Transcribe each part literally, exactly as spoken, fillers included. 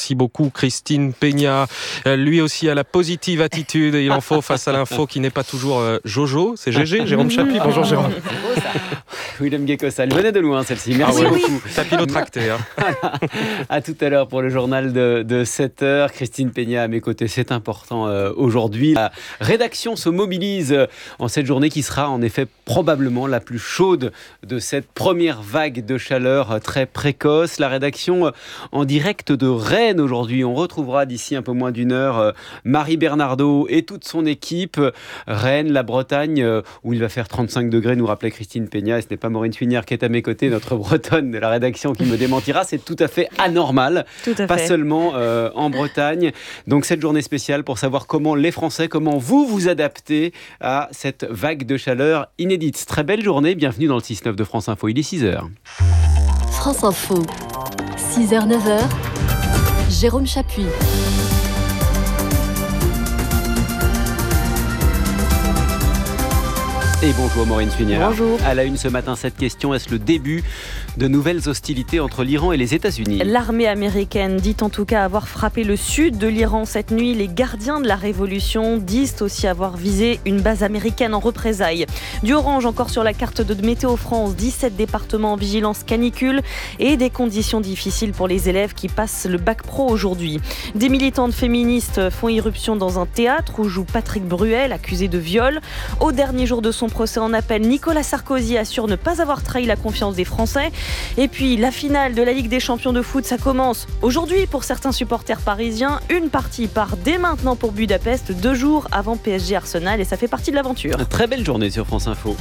Merci beaucoup Christine Peña. Lui aussi a la positive attitude, il en faut face à l'info qui n'est pas toujours euh, Jojo. C'est G G, Jérôme Chapuis. Bonjour Jérôme. Willem Guécossa, elle venait de loin celle-ci. Merci ah oui, beaucoup. Tapis-tracté. Hein. À tout à l'heure pour le journal de, de sept heures. Christine Peña à mes côtés, c'est important euh, aujourd'hui. La rédaction se mobilise euh, en cette journée qui sera en effet probablement la plus chaude de cette première vague de chaleur euh, très précoce. La rédaction euh, en direct de Rennes aujourd'hui. On retrouvera d'ici un peu moins d'une heure euh, Marie Bernardo et toute son équipe. Rennes, la Bretagne, euh, où il va faire trente-cinq degrés, nous rappelait Christine Peña. Et ce n'est pas Maureen Funière qui est à mes côtés, notre bretonne de la rédaction qui me démentira. C'est tout à fait anormal. Tout à pas fait. seulement euh, en Bretagne. Donc cette journée spéciale pour savoir comment les Français, comment vous vous adaptez à cette vague de chaleur inédite. Très belle journée, bienvenue dans le six neuf de France Info, il est six heures. France Info, six heures neuf heures, Jérôme Chapuis. Et bonjour Maureen Funière. Bonjour. À la une ce matin, cette question, est-ce le début de nouvelles hostilités entre l'Iran et les États-Unis ? L'armée américaine dit en tout cas avoir frappé le sud de l'Iran cette nuit. Les gardiens de la révolution disent aussi avoir visé une base américaine en représailles. Du orange encore sur la carte de Météo France, dix-sept départements en vigilance canicule et des conditions difficiles pour les élèves qui passent le bac pro aujourd'hui. Des militantes féministes font irruption dans un théâtre où joue Patrick Bruel, accusé de viol. Au dernier jour de son procès en appel, Nicolas Sarkozy assure ne pas avoir trahi la confiance des Français. Et puis la finale de la Ligue des champions de foot, ça commence aujourd'hui pour certains supporters parisiens. Une partie part dès maintenant pour Budapest, deux jours avant P S G Arsenal, et ça fait partie de l'aventure. Une très belle journée sur France Info.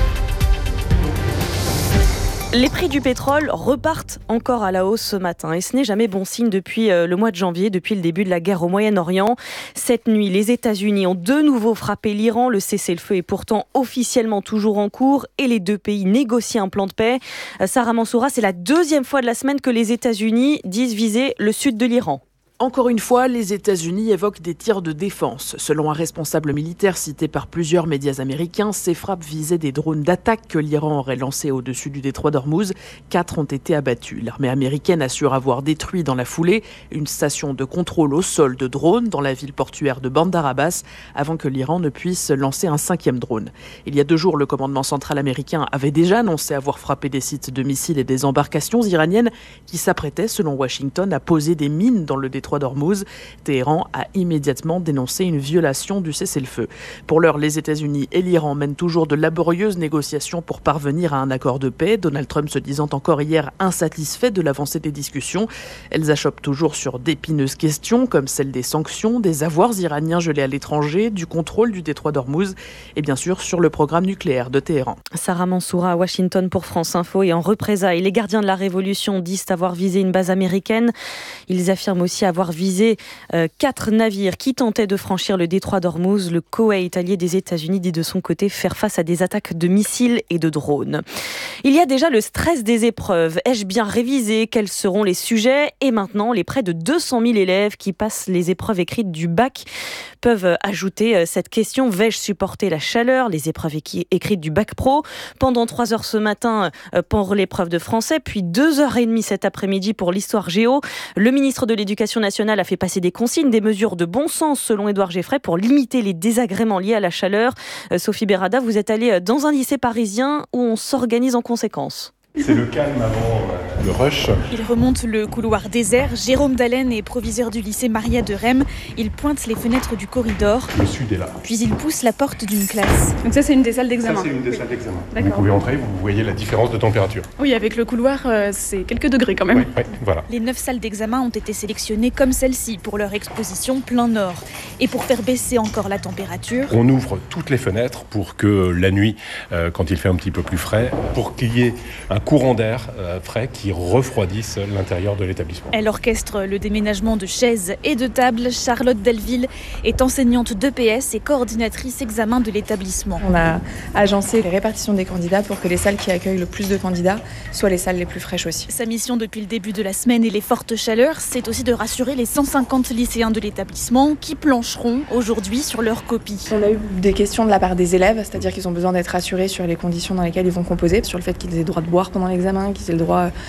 Les prix du pétrole repartent encore à la hausse ce matin et ce n'est jamais bon signe depuis le mois de janvier, depuis le début de la guerre au Moyen-Orient. Cette nuit, les États-Unis ont de nouveau frappé l'Iran. Le cessez-le-feu est pourtant officiellement toujours en cours et les deux pays négocient un plan de paix. Sarah Mansoura, c'est la deuxième fois de la semaine que les États-Unis disent viser le sud de l'Iran. Encore une fois, les États-Unis évoquent des tirs de défense. Selon un responsable militaire cité par plusieurs médias américains, ces frappes visaient des drones d'attaque que l'Iran aurait lancés au-dessus du détroit d'Ormuz. Quatre ont été abattus. L'armée américaine assure avoir détruit dans la foulée une station de contrôle au sol de drones dans la ville portuaire de Bandar Abbas avant que l'Iran ne puisse lancer un cinquième drone. Il y a deux jours, le commandement central américain avait déjà annoncé avoir frappé des sites de missiles et des embarcations iraniennes qui s'apprêtaient, selon Washington, à poser des mines dans le détroit d'Ormuz. Téhéran a immédiatement dénoncé une violation du cessez-le-feu. Pour l'heure, les États-Unis et l'Iran mènent toujours de laborieuses négociations pour parvenir à un accord de paix. Donald Trump se disant encore hier insatisfait de l'avancée des discussions. Elles achoppent toujours sur d'épineuses questions comme celle des sanctions, des avoirs iraniens gelés à l'étranger, du contrôle du détroit d'Ormuz et bien sûr sur le programme nucléaire de Téhéran. Sarah Mansoura à Washington pour France Info. Et en représailles, les gardiens de la révolution disent avoir visé une base américaine. Ils affirment aussi avoir visé euh, quatre navires qui tentaient de franchir le détroit d'Ormuz. Le Koweït, allié des États-Unis, dit de son côté faire face à des attaques de missiles et de drones. Il y a déjà le stress des épreuves. Ai-je bien révisé ? Quels seront les sujets ? Et maintenant, les près de deux cent mille élèves qui passent les épreuves écrites du bac peuvent ajouter cette question. Vais-je supporter la chaleur ? Les épreuves écrites du bac pro. Pendant trois heures ce matin pour l'épreuve de français, puis deux heures et demie cet après-midi pour l'histoire géo. Le ministre de l'Éducation nationale a fait passer des consignes, des mesures de bon sens selon Édouard Geffray pour limiter les désagréments liés à la chaleur. Sophie Berada, vous êtes allée dans un lycée parisien où on s'organise en conséquence. C'est le calme avant euh, le rush. Il remonte le couloir désert. Jérôme Dallène est proviseur du lycée Maria de Rem. Il pointe les fenêtres du corridor. Le sud est là. Puis il pousse la porte d'une classe. Donc ça, c'est une des salles d'examen. Ça, c'est une des salles d'examen. D'accord. Vous pouvez entrer, vous voyez la différence de température. Oui, avec le couloir, euh, c'est quelques degrés quand même. Oui, oui, voilà. Les neuf salles d'examen ont été sélectionnées comme celle-ci pour leur exposition plein nord. Et pour faire baisser encore la température, on ouvre toutes les fenêtres pour que la nuit, euh, quand il fait un petit peu plus frais, pour qu'il y ait un courant d'air euh, frais qui refroidisse l'intérieur de l'établissement. Elle orchestre le déménagement de chaises et de tables. Charlotte Delville est enseignante d'E P S et coordinatrice examen de l'établissement. On a agencé les répartitions des candidats pour que les salles qui accueillent le plus de candidats soient les salles les plus fraîches aussi. Sa mission depuis le début de la semaine et les fortes chaleurs, c'est aussi de rassurer les cent cinquante lycéens de l'établissement qui plancheront aujourd'hui sur leur copie. On a eu des questions de la part des élèves, c'est-à-dire qu'ils ont besoin d'être rassurés sur les conditions dans lesquelles ils vont composer, sur le fait qu'ils aient le droit de boire pendant l'examen, qu'ils aient le droit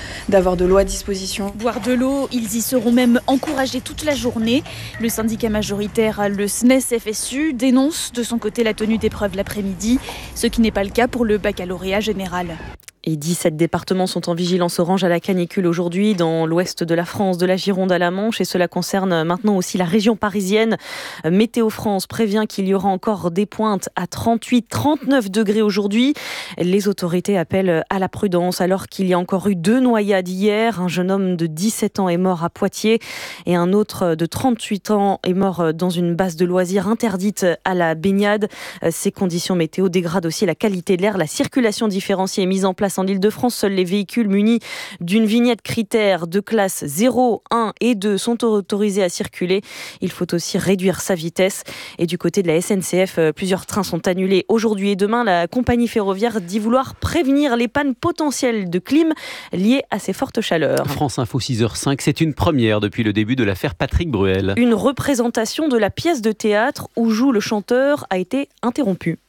d'avoir de l'eau à disposition. Boire de l'eau, ils y seront même encouragés toute la journée. Le syndicat majoritaire, le S N E S F S U, dénonce de son côté la tenue d'épreuves l'après-midi, ce qui n'est pas le cas pour le baccalauréat général. Et dix-sept départements sont en vigilance orange à la canicule aujourd'hui dans l'ouest de la France, de la Gironde à la Manche. Et cela concerne maintenant aussi la région parisienne. Météo France prévient qu'il y aura encore des pointes à trente-huit, trente-neuf degrés aujourd'hui. Les autorités appellent à la prudence alors qu'il y a encore eu deux noyades hier. Un jeune homme de dix-sept ans est mort à Poitiers et un autre de trente-huit ans est mort dans une base de loisirs interdite à la baignade. Ces conditions météo dégradent aussi la qualité de l'air. La circulation différenciée est mise en place en Île-de-France. Seuls les véhicules munis d'une vignette critère de classe zéro, un et deux sont autorisés à circuler. Il faut aussi réduire sa vitesse. Et du côté de la S N C F, plusieurs trains sont annulés aujourd'hui et demain. La compagnie ferroviaire dit vouloir prévenir les pannes potentielles de clim liées à ces fortes chaleurs. France Info six heures cinq, c'est une première depuis le début de l'affaire Patrick Bruel. Une représentation de la pièce de théâtre où joue le chanteur a été interrompue.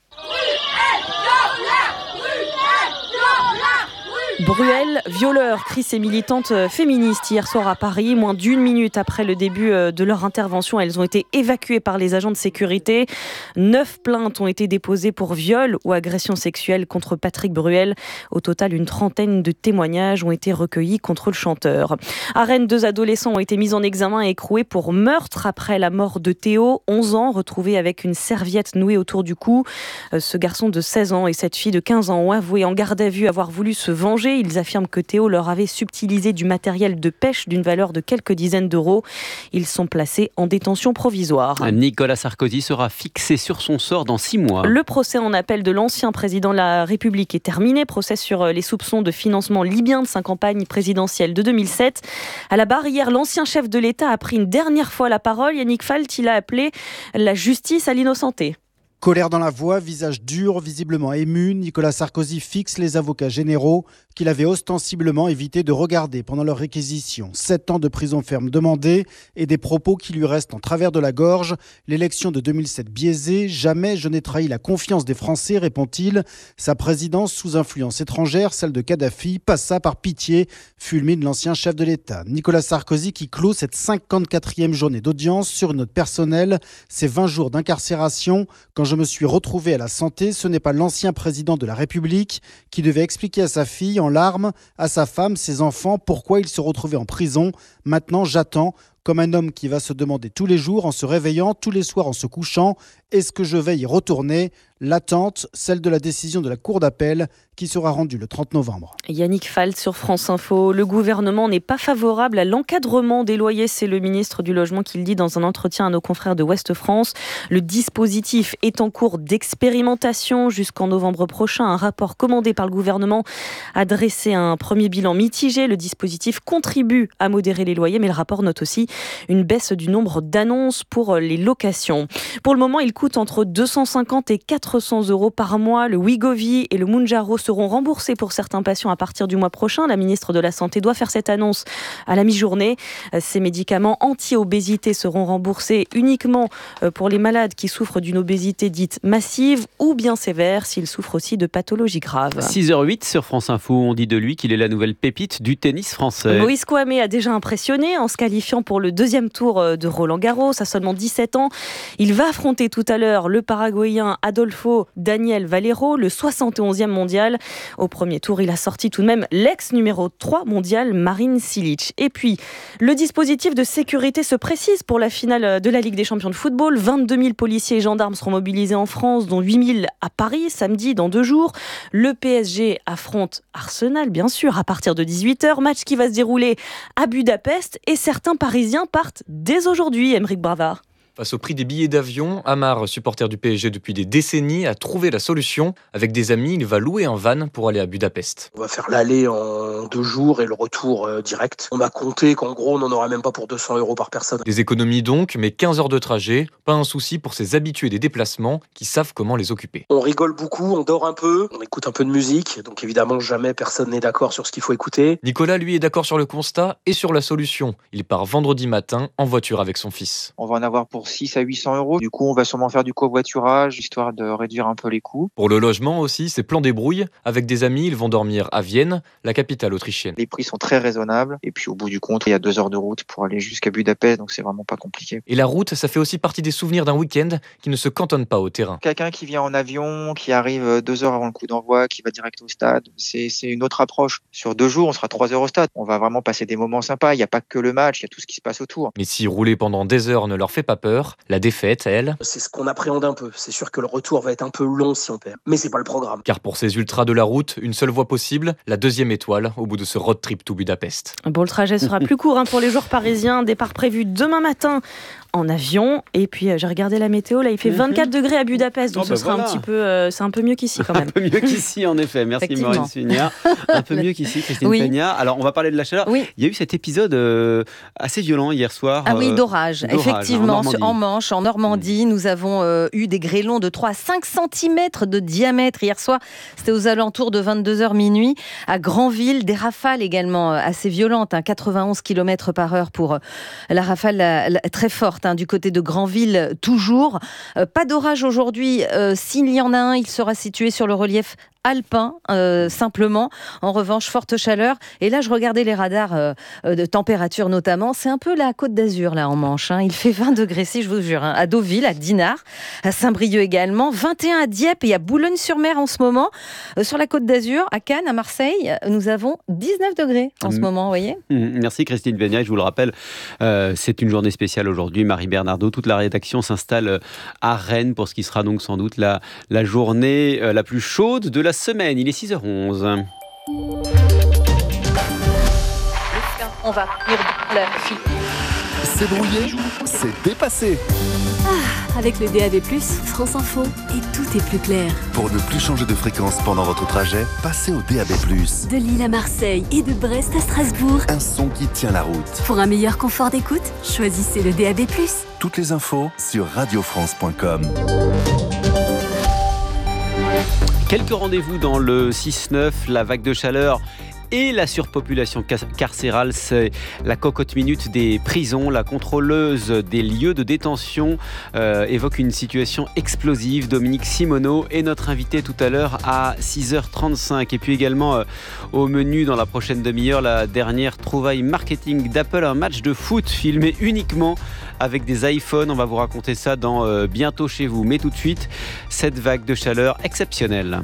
Bruel, violeur, crient ces militantes féministes hier soir à Paris. Moins d'une minute après le début de leur intervention, elles ont été évacuées par les agents de sécurité. Neuf plaintes ont été déposées pour viol ou agression sexuelle contre Patrick Bruel. Au total, une trentaine de témoignages ont été recueillis contre le chanteur. À Rennes, deux adolescents ont été mis en examen et écroués pour meurtre après la mort de Théo, onze ans, retrouvé avec une serviette nouée autour du cou. Ce garçon de seize ans et cette fille de quinze ans ont avoué en garde à vue avoir voulu se venger. Ils affirment que Théo leur avait subtilisé du matériel de pêche d'une valeur de quelques dizaines d'euros. Ils sont placés en détention provisoire. Nicolas Sarkozy sera fixé sur son sort dans six mois. Le procès en appel de l'ancien président de la République est terminé. Procès sur les soupçons de financement libyen de sa campagne présidentielle de deux mille sept. À la barre, hier, l'ancien chef de l'État a pris une dernière fois la parole. Yannick Falt, il a appelé la justice à l'innocenté. Colère dans la voix, visage dur, visiblement ému, Nicolas Sarkozy fixe les avocats généraux qu'il avait ostensiblement évité de regarder pendant leur réquisition. Sept ans de prison ferme demandés et des propos qui lui restent en travers de la gorge. L'élection de deux mille sept biaisée, jamais je n'ai trahi la confiance des Français, répond-il. Sa présidence sous influence étrangère, celle de Kadhafi, passa par pitié, fulmine l'ancien chef de l'État. Nicolas Sarkozy qui clôt cette cinquante-quatrième journée d'audience sur une note personnelle, ses vingt jours d'incarcération. Quand je me suis retrouvé à la santé, ce n'est pas l'ancien président de la République qui devait expliquer à sa fille en larmes, à sa femme, ses enfants, pourquoi il se retrouvait en prison. Maintenant, j'attends, comme un homme qui va se demander tous les jours en se réveillant, tous les soirs en se couchant, est-ce que je vais y retourner ? L'attente, celle de la décision de la Cour d'appel qui sera rendue le trente novembre. Yannick Falt sur France Info. Le gouvernement n'est pas favorable à l'encadrement des loyers. C'est le ministre du Logement qui le dit dans un entretien à nos confrères de Ouest France. Le dispositif est en cours d'expérimentation jusqu'en novembre prochain. Un rapport commandé par le gouvernement a dressé un premier bilan mitigé. Le dispositif contribue à modérer les loyers, mais le rapport note aussi une baisse du nombre d'annonces pour les locations. Pour le moment, il coûte entre deux cent cinquante et quatre cents euros par mois. Le Wegovy et le Mounjaro seront remboursés pour certains patients à partir du mois prochain. La ministre de la Santé doit faire cette annonce à la mi-journée. Ces médicaments anti-obésité seront remboursés uniquement pour les malades qui souffrent d'une obésité dite massive ou bien sévère, s'ils souffrent aussi de pathologies graves. six heures huit sur France Info, on dit de lui qu'il est la nouvelle pépite du tennis français. Moïse Kouamé a déjà impressionné en se qualifiant pour le deuxième tour de Roland-Garros à seulement dix-sept ans. Il va affronter tout à l'heure le Paraguayen Adolfo Daniel Valero, le soixante et onzième mondial. Au premier tour, il a sorti tout de même l'ex numéro trois mondial Marin Cilic. Et puis, le dispositif de sécurité se précise pour la finale de la Ligue des champions de football. vingt-deux mille policiers et gendarmes seront mobilisés en France, dont huit mille à Paris, samedi, dans deux jours. Le P S G affronte Arsenal, bien sûr, à partir de dix-huit heures. Match qui va se dérouler à Budapest. Et certains Parisiens partent dès aujourd'hui, Aymeric Bravard. Face au prix des billets d'avion, Amar, supporter du P S G depuis des décennies, a trouvé la solution. Avec des amis, il va louer un van pour aller à Budapest. On va faire l'aller en deux jours et le retour euh, direct. On a compté qu'en gros, on n'en aura même pas pour deux cents euros par personne. Des économies donc, mais quinze heures de trajet. Pas un souci pour ces habitués des déplacements qui savent comment les occuper. On rigole beaucoup, on dort un peu, on écoute un peu de musique. Donc évidemment, jamais personne n'est d'accord sur ce qu'il faut écouter. Nicolas, lui, est d'accord sur le constat et sur la solution. Il part vendredi matin en voiture avec son fils. On va en avoir pour pour six à huit cents euros. Du coup, on va sûrement faire du covoiturage, histoire de réduire un peu les coûts. Pour le logement aussi, c'est plan débrouille. Avec des amis, ils vont dormir à Vienne, la capitale autrichienne. Les prix sont très raisonnables. Et puis, au bout du compte, il y a deux heures de route pour aller jusqu'à Budapest, donc c'est vraiment pas compliqué. Et la route, ça fait aussi partie des souvenirs d'un week-end qui ne se cantonne pas au terrain. Quelqu'un qui vient en avion, qui arrive deux heures avant le coup d'envoi, qui va direct au stade, c'est, c'est une autre approche. Sur deux jours, on sera trois heures au stade. On va vraiment passer des moments sympas. Il n'y a pas que le match, il y a tout ce qui se passe autour. Mais si rouler pendant des heures ne leur fait pas peur, la défaite, elle... C'est ce qu'on appréhende un peu. C'est sûr que le retour va être un peu long si on perd. Mais c'est pas le programme. Car pour ces ultras de la route, une seule voie possible, la deuxième étoile au bout de ce road trip to Budapest. Bon, le trajet sera plus court hein, pour les joueurs parisiens. Départ prévu demain matin en avion. Et puis, euh, j'ai regardé la météo. Là, il fait vingt-quatre degrés à Budapest. Donc, oh, ce bah sera voilà. un petit peu... Euh, c'est un peu mieux qu'ici, quand même. Un peu mieux qu'ici, en effet. Merci, Maureen Sugnard. Un peu mieux qu'ici, Christine oui. Peña. Alors, on va parler de la chaleur. Oui. Il y a eu cet épisode euh, assez violent hier soir. Ah oui, euh, d'orage. d'orage. Effectivement, En, en Manche, en Normandie, mmh. nous avons euh, eu des grêlons de trois à cinq centimètres de diamètre hier soir. C'était aux alentours de vingt-deux heures minuit. À Granville, des rafales également assez violentes. Hein, quatre-vingt-onze kilomètres par heure pour euh, la rafale la, la, très forte hein, du côté de Granville. Ville toujours. Euh, pas d'orage aujourd'hui. Euh, s'il y en a un, il sera situé sur le relief alpin, euh, simplement. En revanche, forte chaleur. Et là, je regardais les radars euh, de température notamment. C'est un peu la Côte d'Azur, là, en Manche. Hein. Il fait vingt degrés, si je vous jure. Hein. À Deauville, à Dinard, à Saint-Brieuc également. vingt et un à Dieppe et à Boulogne-sur-Mer en ce moment. Euh, sur la Côte d'Azur, à Cannes, à Marseille, nous avons dix-neuf degrés en mmh. ce moment, vous voyez. Mmh. Merci Christine Peña. Je vous le rappelle, euh, c'est une journée spéciale aujourd'hui. Marie Bernardo, toute la rédaction s'installe à Rennes pour ce qui sera donc sans doute la, la journée euh, la plus chaude de la semaine. Il est six heures onze. On va la fille. C'est brouillé, c'est dépassé. Ah, avec le D A B plus, France Info, et tout est plus clair. Pour ne plus changer de fréquence pendant votre trajet, passez au D A B plus. De Lille à Marseille et de Brest à Strasbourg. Un son qui tient la route. Pour un meilleur confort d'écoute, choisissez le D A B plus. Toutes les infos sur radio france point com. Quelques rendez-vous dans le six neuf, la vague de chaleur et la surpopulation carcérale, c'est la cocotte minute des prisons. La contrôleuse des lieux de détention euh, évoque une situation explosive. Dominique Simoneau est notre invité tout à l'heure à six heures trente-cinq. Et puis également euh, au menu dans la prochaine demi-heure, la dernière trouvaille marketing d'Apple, un match de foot filmé uniquement avec des iPhones. On va vous raconter ça dans euh, Bientôt chez vous. Mais tout de suite, cette vague de chaleur exceptionnelle.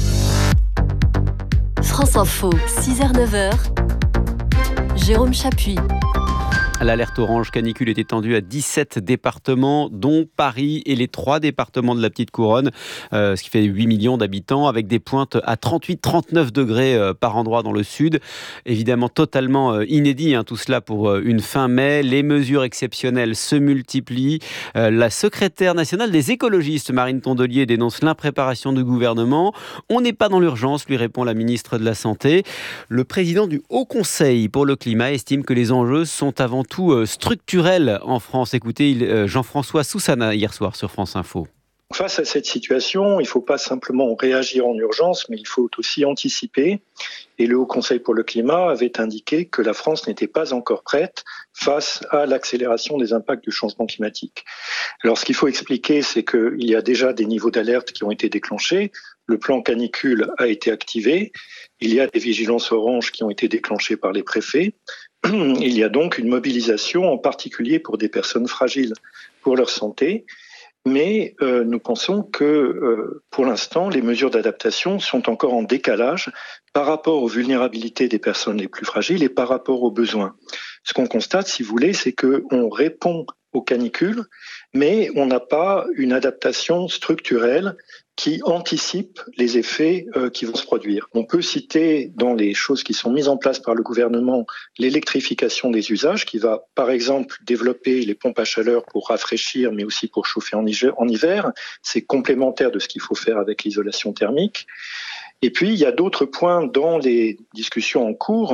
France Info, six heures neuf heures, Jérôme Chapuis. L'alerte orange canicule est étendue à dix-sept départements, dont Paris et les trois départements de la Petite Couronne, euh, ce qui fait huit millions d'habitants, avec des pointes à trente-huit à trente-neuf degrés euh, par endroit dans le sud. Évidemment, totalement euh, inédit, hein, tout cela pour euh, une fin mai. Les mesures exceptionnelles se multiplient. Euh, la secrétaire nationale des écologistes, Marine Tondelier, dénonce l'impréparation du gouvernement. On n'est pas dans l'urgence, lui répond la ministre de la Santé. Le président du Haut Conseil pour le climat estime que les enjeux sont avant tout structurel en France. Écoutez Jean-François Soussana hier soir sur France Info. Face à cette situation, il ne faut pas simplement réagir en urgence, mais il faut aussi anticiper. Et le Haut Conseil pour le climat avait indiqué que la France n'était pas encore prête face à l'accélération des impacts du changement climatique. Alors ce qu'il faut expliquer, c'est qu'il y a déjà des niveaux d'alerte qui ont été déclenchés. Le plan canicule a été activé. Il y a des vigilances oranges qui ont été déclenchées par les préfets. Il y a donc une mobilisation, en particulier pour des personnes fragiles, pour leur santé. Mais euh, nous pensons que, euh, pour l'instant, les mesures d'adaptation sont encore en décalage par rapport aux vulnérabilités des personnes les plus fragiles et par rapport aux besoins. Ce qu'on constate, si vous voulez, c'est qu'on répond aux canicules, mais on n'a pas une adaptation structurelle qui anticipe les effets euh, qui vont se produire. On peut citer dans les choses qui sont mises en place par le gouvernement l'électrification des usages qui va par exemple développer les pompes à chaleur pour rafraîchir mais aussi pour chauffer en hiver. C'est complémentaire de ce qu'il faut faire avec l'isolation thermique. Et puis il y a d'autres points dans les discussions en cours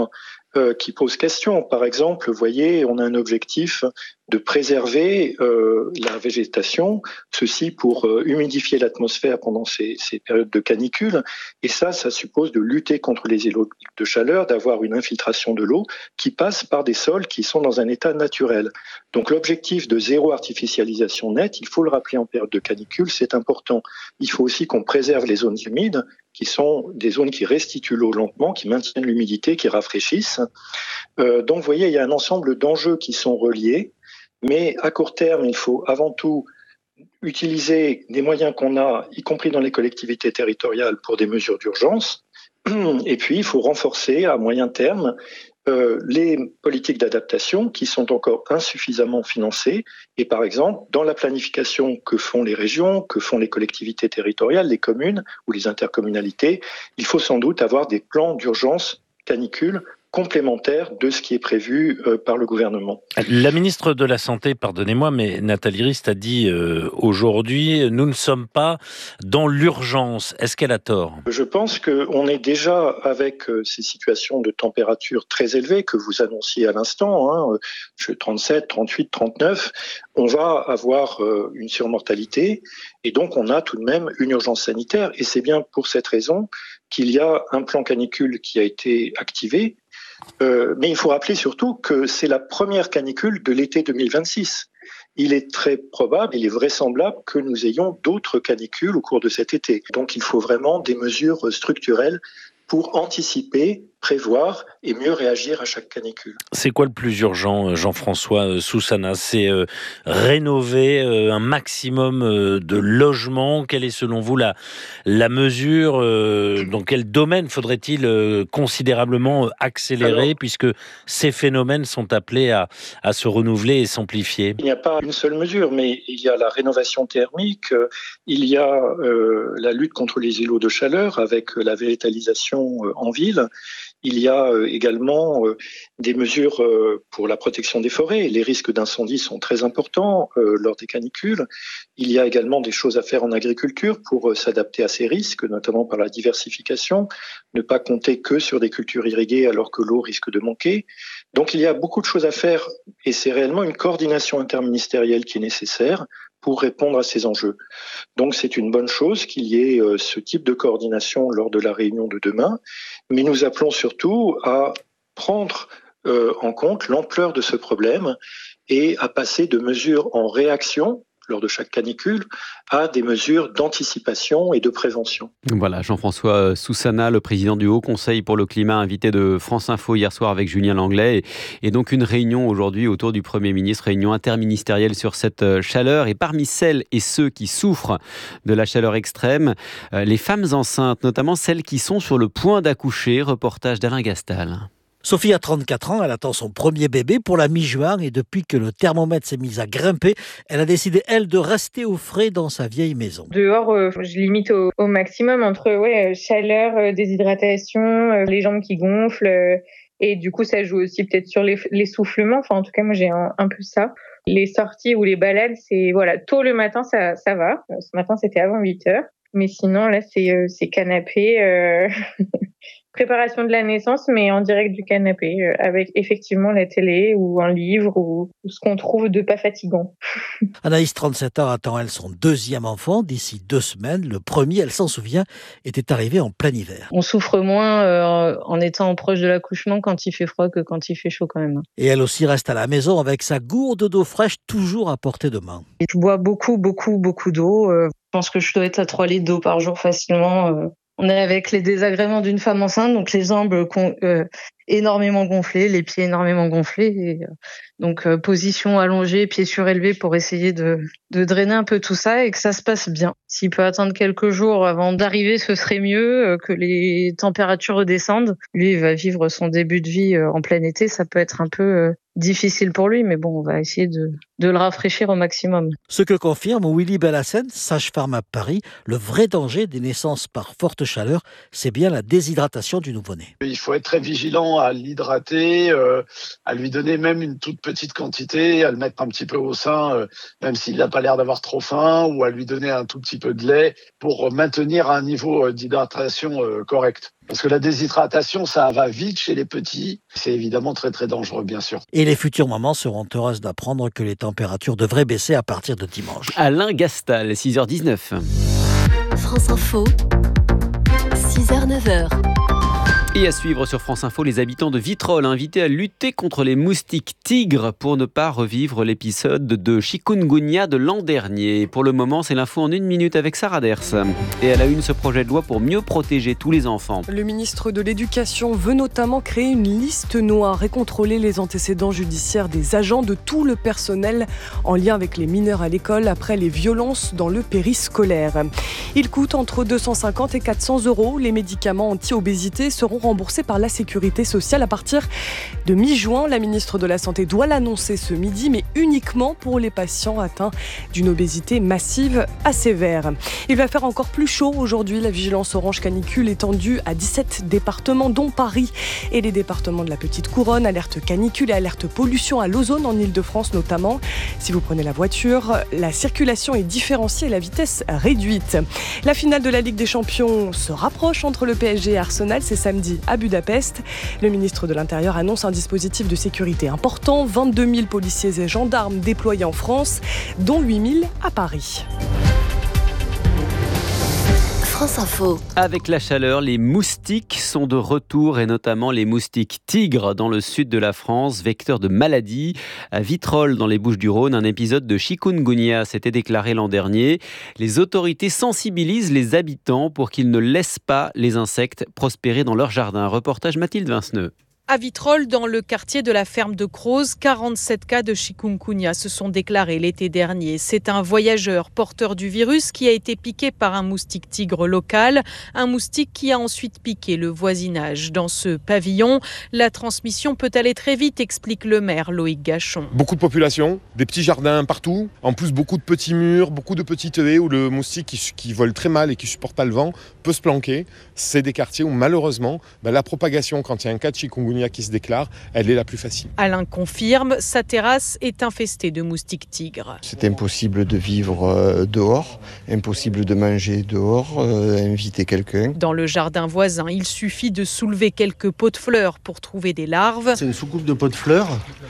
euh, qui posent question. Par exemple, vous voyez, on a un objectif de préserver euh, la végétation, ceci pour euh, humidifier l'atmosphère pendant ces, ces périodes de canicule. Et ça, ça suppose de lutter contre les îlots de chaleur, d'avoir une infiltration de l'eau qui passe par des sols qui sont dans un état naturel. Donc l'objectif de zéro artificialisation nette, il faut le rappeler en période de canicule, c'est important. Il faut aussi qu'on préserve les zones humides, qui sont des zones qui restituent l'eau lentement, qui maintiennent l'humidité, qui rafraîchissent. Euh, donc vous voyez, il y a un ensemble d'enjeux qui sont reliés. Mais à court terme, il faut avant tout utiliser des moyens qu'on a, y compris dans les collectivités territoriales, pour des mesures d'urgence. Et puis, il faut renforcer à moyen terme euh, les politiques d'adaptation qui sont encore insuffisamment financées. Et par exemple, dans la planification que font les régions, que font les collectivités territoriales, les communes ou les intercommunalités, il faut sans doute avoir des plans d'urgence canicule complémentaire de ce qui est prévu euh, par le gouvernement. La ministre de la Santé, pardonnez-moi, mais Nathalie Rist a dit euh, aujourd'hui, nous ne sommes pas dans l'urgence. Est-ce qu'elle a tort ? Je pense qu'on est déjà avec euh, ces situations de température très élevées que vous annonciez à l'instant, hein, euh, trente-sept, trente-huit, trente-neuf, on va avoir euh, une surmortalité et donc on a tout de même une urgence sanitaire et c'est bien pour cette raison qu'il y a un plan canicule qui a été activé. Euh, mais il faut rappeler surtout que c'est la première canicule de l'été deux mille vingt-six. Il est très probable, il est vraisemblable que nous ayons d'autres canicules au cours de cet été. Donc il faut vraiment des mesures structurelles pour anticiper, prévoir et mieux réagir à chaque canicule. C'est quoi le plus urgent, Jean-François Soussana ? C'est euh, rénover euh, un maximum euh, de logements. Quelle est selon vous la, la mesure euh, dans quel domaine faudrait-il euh, considérablement accélérer Alors, puisque ces phénomènes sont appelés à, à se renouveler et s'amplifier ? Il n'y a pas une seule mesure, mais il y a la rénovation thermique, il y a euh, la lutte contre les îlots de chaleur avec la végétalisation en ville. Il y a également des mesures pour la protection des forêts. Les risques d'incendie sont très importants lors des canicules. Il y a également des choses à faire en agriculture pour s'adapter à ces risques, notamment par la diversification, ne pas compter que sur des cultures irriguées alors que l'eau risque de manquer. Donc il y a beaucoup de choses à faire et c'est réellement une coordination interministérielle qui est nécessaire pour répondre à ces enjeux. Donc c'est une bonne chose qu'il y ait euh, ce type de coordination lors de la réunion de demain, mais nous appelons surtout à prendre euh, en compte l'ampleur de ce problème et à passer de mesures en réaction lors de chaque canicule, à des mesures d'anticipation et de prévention. Voilà, Jean-François Soussana, le président du Haut Conseil pour le climat, invité de France Info hier soir avec Julien Langlais. Et, et donc une réunion aujourd'hui autour du Premier ministre, réunion interministérielle sur cette chaleur. Et parmi celles et ceux qui souffrent de la chaleur extrême, les femmes enceintes, notamment celles qui sont sur le point d'accoucher. Reportage d'Alain Gastal. Sophie a trente-quatre ans, elle attend son premier bébé pour la mi-juin et depuis que le thermomètre s'est mis à grimper, elle a décidé, elle, de rester au frais dans sa vieille maison. Dehors, euh, je limite au, au maximum entre ouais, chaleur, euh, déshydratation, euh, les jambes qui gonflent euh, et du coup ça joue aussi peut-être sur les, l'essoufflement. Enfin en tout cas moi j'ai un, un peu ça. Les sorties ou les balades, c'est voilà tôt le matin ça, ça va. Ce matin c'était avant huit heures. Mais sinon là c'est, euh, c'est canapé... Euh... Préparation de la naissance, mais en direct du canapé, euh, avec effectivement la télé ou un livre ou, ou ce qu'on trouve de pas fatigant. Anaïs, trente-sept ans, attend elle son deuxième enfant d'ici deux semaines. Le premier, elle s'en souvient, était arrivé en plein hiver. On souffre moins euh, en étant proche de l'accouchement quand il fait froid que quand il fait chaud quand même. Et elle aussi reste à la maison avec sa gourde d'eau fraîche toujours à portée de main. Je bois beaucoup, beaucoup, beaucoup d'eau. Euh, je pense que je dois être à trois litres d'eau par jour facilement. Euh. On est avec les désagréments d'une femme enceinte, donc les jambes con, euh, énormément gonflées, les pieds énormément gonflés. Et, euh, donc euh, position allongée, pieds surélevés pour essayer de, de drainer un peu tout ça et que ça se passe bien. S'il peut attendre quelques jours avant d'arriver, ce serait mieux, euh, que les températures redescendent. Lui, il va vivre son début de vie euh, en plein été, ça peut être un peu... Euh, difficile pour lui, mais bon, on va essayer de, de le rafraîchir au maximum. Ce que confirme Willy Bellassène, sage-femme à Paris, le vrai danger des naissances par forte chaleur, c'est bien la déshydratation du nouveau-né. Il faut être très vigilant à l'hydrater, euh, à lui donner même une toute petite quantité, à le mettre un petit peu au sein, euh, même s'il n'a pas l'air d'avoir trop faim, ou à lui donner un tout petit peu de lait pour maintenir un niveau d'hydratation euh, correct. Parce que la déshydratation, ça va vite chez les petits. C'est évidemment très très dangereux, bien sûr. Et les futures mamans seront heureuses d'apprendre que les températures devraient baisser à partir de dimanche. Alain Gastal, six heures dix-neuf. France Info, six heures neuf heures. Et à suivre sur France Info, les habitants de Vitrolles invités à lutter contre les moustiques tigres pour ne pas revivre l'épisode de chikungunya de l'an dernier. Pour le moment, c'est l'info en une minute avec Sarah Ders. Et elle a une ce projet de loi pour mieux protéger tous les enfants. Le ministre de l'Éducation veut notamment créer une liste noire et contrôler les antécédents judiciaires des agents de tout le personnel en lien avec les mineurs à l'école après les violences dans le périscolaire. Il coûte entre deux cent cinquante et quatre cents euros. Les médicaments anti-obésité seront remboursés par la Sécurité sociale à partir de mi-juin. La ministre de la Santé doit l'annoncer ce midi, mais uniquement pour les patients atteints d'une obésité massive à sévère. Il va faire encore plus chaud aujourd'hui. La vigilance orange canicule étendue à dix-sept départements, dont Paris et les départements de la Petite Couronne. Alerte canicule et alerte pollution à l'ozone en Ile-de-France notamment. Si vous prenez la voiture, la circulation est différenciée et la vitesse réduite. La finale de la Ligue des Champions se rapproche entre le P S G et Arsenal. C'est samedi à Budapest. Le ministre de l'Intérieur annonce un dispositif de sécurité important. vingt-deux mille policiers et gendarmes déployés en France, dont huit mille à Paris. France Info. Avec la chaleur, les moustiques sont de retour et notamment les moustiques tigres dans le sud de la France, vecteurs de maladies. À Vitrolles, dans les Bouches-du-Rhône, un épisode de chikungunya s'était déclaré l'an dernier. Les autorités sensibilisent les habitants pour qu'ils ne laissent pas les insectes prospérer dans leur jardin. Reportage Mathilde Vinceneux. À Vitrolles, dans le quartier de la ferme de Croze, quarante-sept cas de chikungunya se sont déclarés l'été dernier. C'est un voyageur porteur du virus qui a été piqué par un moustique tigre local, un moustique qui a ensuite piqué le voisinage. Dans ce pavillon, la transmission peut aller très vite, explique le maire Loïc Gachon. Beaucoup de population, des petits jardins partout, en plus beaucoup de petits murs, beaucoup de petites haies où le moustique qui, qui vole très mal et qui ne supporte pas le vent peut se planquer. C'est des quartiers où malheureusement, ben, la propagation, quand il y a un cas de chikungunya qui se déclare, elle est la plus facile. Alain confirme, sa terrasse est infestée de moustiques tigres. C'est impossible de vivre euh, dehors, impossible de manger dehors, euh, inviter quelqu'un. Dans le jardin voisin, il suffit de soulever quelques pots de fleurs pour trouver des larves. C'est une soucoupe de pots de fleurs.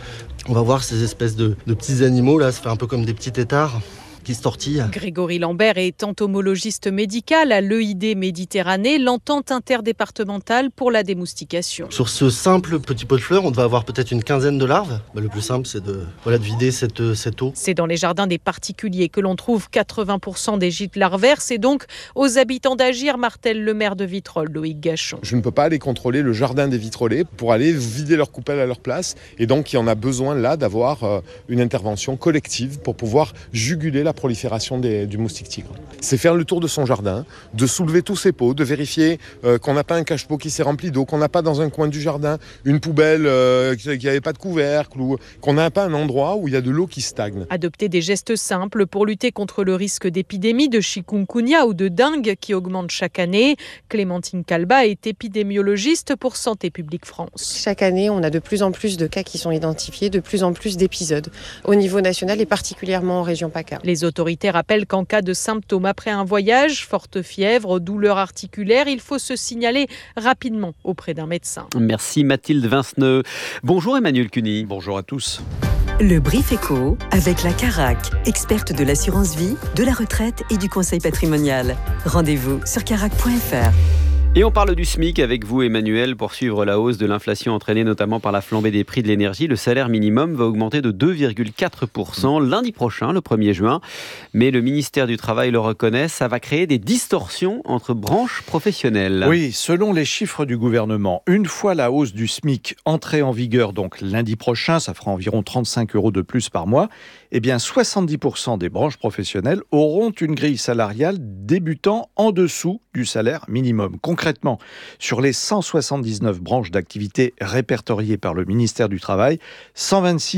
On va voir ces espèces de, de petits animaux, là, ça fait un peu comme des petits têtards qui se tortillent. Grégory Lambert est entomologiste médical à l'E I D Méditerranée, l'entente interdépartementale pour la démoustication. Sur ce simple petit pot de fleurs, on devait avoir peut-être une quinzaine de larves. Bah, le plus simple, c'est de, voilà, de vider cette, cette eau. C'est dans les jardins des particuliers que l'on trouve quatre-vingts pour cent des gîtes larvaires. C'est donc aux habitants d'agir, martèle le maire de Vitrolles, Loïc Gachon. Je ne peux pas aller contrôler le jardin des Vitrolais pour aller vider leur coupelle à leur place. Et donc, il y en a besoin là d'avoir euh, une intervention collective pour pouvoir juguler la prolifération des, du moustique tigre. C'est faire le tour de son jardin, de soulever tous ses pots, de vérifier euh, qu'on n'a pas un cache-pot qui s'est rempli d'eau, qu'on n'a pas dans un coin du jardin une poubelle euh, qui n'avait pas de couvercle, ou qu'on n'a pas un endroit où il y a de l'eau qui stagne. Adopter des gestes simples pour lutter contre le risque d'épidémie de chikungunya ou de dengue qui augmente chaque année. Clémentine Calba est épidémiologiste pour Santé publique France. Chaque année, on a de plus en plus de cas qui sont identifiés, de plus en plus d'épisodes au niveau national et particulièrement en région PACA. Les autorités rappellent qu'en cas de symptômes après un voyage, forte fièvre, douleur articulaire, il faut se signaler rapidement auprès d'un médecin. Merci Mathilde Vinceneux. Bonjour Emmanuel Cuny. Bonjour à tous. Le Brief Éco avec la Carac, experte de l'assurance vie, de la retraite et du conseil patrimonial. Rendez-vous sur carac point f r. Et on parle du SMIC avec vous, Emmanuel, pour suivre la hausse de l'inflation entraînée notamment par la flambée des prix de l'énergie. Le salaire minimum va augmenter de deux virgule quatre pour cent lundi prochain, le premier juin. Mais le ministère du Travail le reconnaît, ça va créer des distorsions entre branches professionnelles. Oui, selon les chiffres du gouvernement, une fois la hausse du SMIC entrée en vigueur, donc lundi prochain, ça fera environ trente-cinq euros de plus par mois, eh bien soixante-dix pour cent des branches professionnelles auront une grille salariale débutant en dessous du salaire minimum. Concrètement, sur les cent soixante-dix-neuf branches d'activité répertoriées par le ministère du Travail, cent vingt-six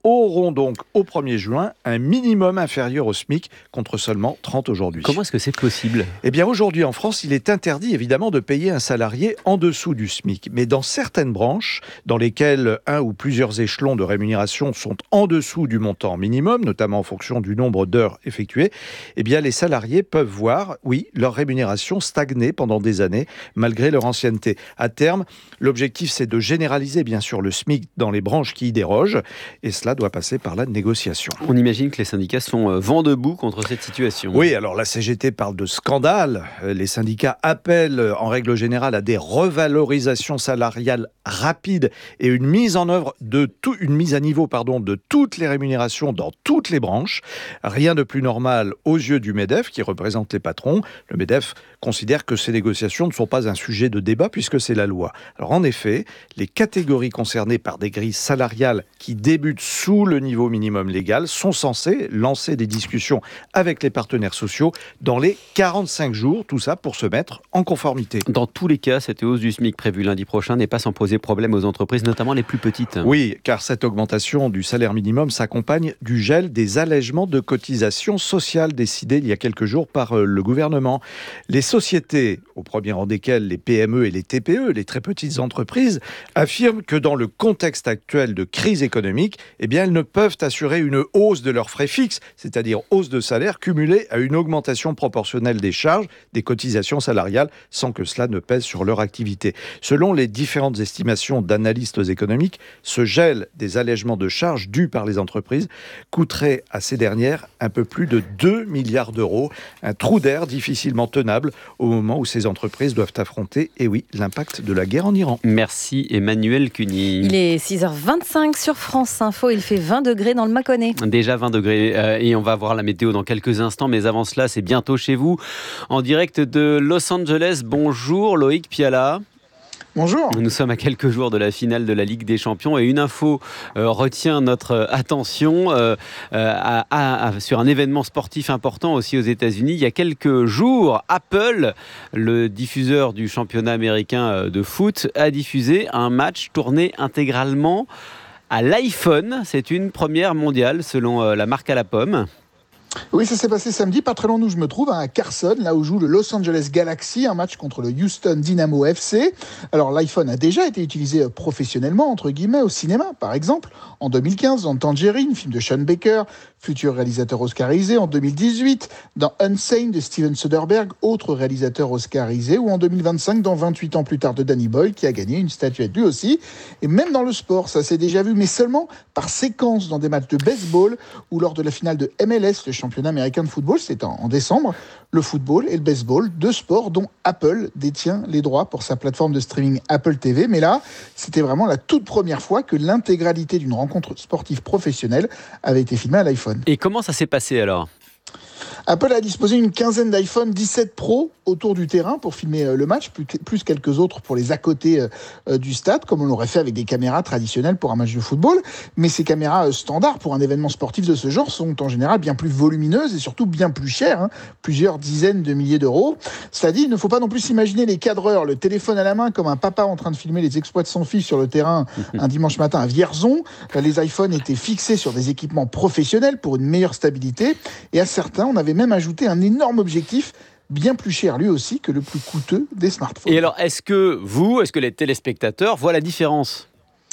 auront donc au premier juin un minimum inférieur au SMIC contre seulement trente aujourd'hui. Comment est-ce que c'est possible ? Eh bien aujourd'hui en France, il est interdit évidemment de payer un salarié en dessous du SMIC. Mais dans certaines branches, dans lesquelles un ou plusieurs échelons de rémunération sont en dessous du montant minimum, notamment en fonction du nombre d'heures effectuées, eh bien les salariés peuvent voir, oui, leur rémunération stagner pendant des années, malgré leur ancienneté. À terme, l'objectif c'est de généraliser bien sûr le SMIC dans les branches qui y dérogent, et cela doit passer par la négociation. On imagine que les syndicats sont vent debout contre cette situation. Oui, alors la C G T parle de scandale. Les syndicats appellent en règle générale à des revalorisations salariales rapides et une mise en œuvre de tout, une mise à niveau pardon, de toutes les rémunérations dans toutes les branches. Rien de plus normal aux yeux du MEDEF qui représente les patrons. Le MEDEF considère que ces négociations ne sont pas un sujet de débat puisque c'est la loi. Alors en effet, les catégories concernées par des grilles salariales qui débutent sous le niveau minimum légal sont censées lancer des discussions avec les partenaires sociaux dans les quarante-cinq jours, tout ça pour se mettre en conformité. Dans tous les cas, cette hausse du SMIC prévue lundi prochain n'est pas sans poser problème aux entreprises, notamment les plus petites. Oui, car cette augmentation du salaire minimum s'accompagne du gel des allègements de cotisations sociales décidés il y a quelques jours par le gouvernement. Les sociétés, au premier rang desquelles les P M E et les T P E, les très petites entreprises, affirment que dans le contexte actuel de crise économique, eh bien, elles ne peuvent assurer une hausse de leurs frais fixes, c'est-à-dire hausse de salaire cumulée à une augmentation proportionnelle des charges, des cotisations salariales, sans que cela ne pèse sur leur activité. Selon les différentes estimations d'analystes économiques, ce gel des allègements de charges dus par les entreprises coûterait à ces dernières un peu plus de deux milliards d'euros, un trou d'air difficilement tenable au moment où ces entreprises doivent affronter, et oui, l'impact de la guerre en Iran. Merci Emmanuel Cuny. Il est six heures vingt-cinq sur France Info, il fait vingt degrés dans le Mâconnais. Déjà vingt degrés euh, et on va voir la météo dans quelques instants, mais avant cela, c'est bientôt chez vous, en direct de Los Angeles. Bonjour Loïc Piala. Bonjour. Nous sommes à quelques jours de la finale de la Ligue des Champions et une info euh, retient notre attention euh, à, à, à, sur un événement sportif important aussi aux États-Unis. Il y a quelques jours, Apple, le diffuseur du championnat américain de foot, a diffusé un match tourné intégralement à l'iPhone. C'est une première mondiale selon euh, la marque à la pomme. Oui, ça s'est passé samedi, pas très loin d'où je me trouve, à Carson, là où joue le Los Angeles Galaxy, un match contre le Houston Dynamo F C. Alors l'iPhone a déjà été utilisé professionnellement, entre guillemets, au cinéma, par exemple, en deux mille quinze dans Tangerine, film de Sean Baker, futur réalisateur oscarisé, en deux mille dix-huit dans Unsane de Steven Soderbergh, autre réalisateur oscarisé, ou en deux mille vingt-cinq dans vingt-huit ans plus tard de Danny Boyle, qui a gagné une statuette lui aussi. Et même dans le sport, ça s'est déjà vu, mais seulement par séquence dans des matchs de baseball ou lors de la finale de M L S, le championnat américain de football, c'est en, en décembre, le football et le baseball, deux sports dont Apple détient les droits pour sa plateforme de streaming Apple T V. Mais là, c'était vraiment la toute première fois que l'intégralité d'une rencontre sportive professionnelle avait été filmée à l'iPhone. Et comment ça s'est passé alors ? Apple a disposé une quinzaine d'iPhone dix-sept Pro autour du terrain pour filmer le match, plus quelques autres pour les à côté du stade, comme on l'aurait fait avec des caméras traditionnelles pour un match de football. Mais ces caméras standards pour un événement sportif de ce genre sont en général bien plus volumineuses et surtout bien plus chères, hein, plusieurs dizaines de milliers d'euros. Cela dit, il ne faut pas non plus s'imaginer les cadreurs, le téléphone à la main, comme un papa en train de filmer les exploits de son fils sur le terrain un dimanche matin à Vierzon. Les iPhones étaient fixés sur des équipements professionnels pour une meilleure stabilité, et à certains, on avait même ajouté un énorme objectif bien plus cher lui aussi que le plus coûteux des smartphones. Et alors, est-ce que vous, est-ce que les téléspectateurs voient la différence ?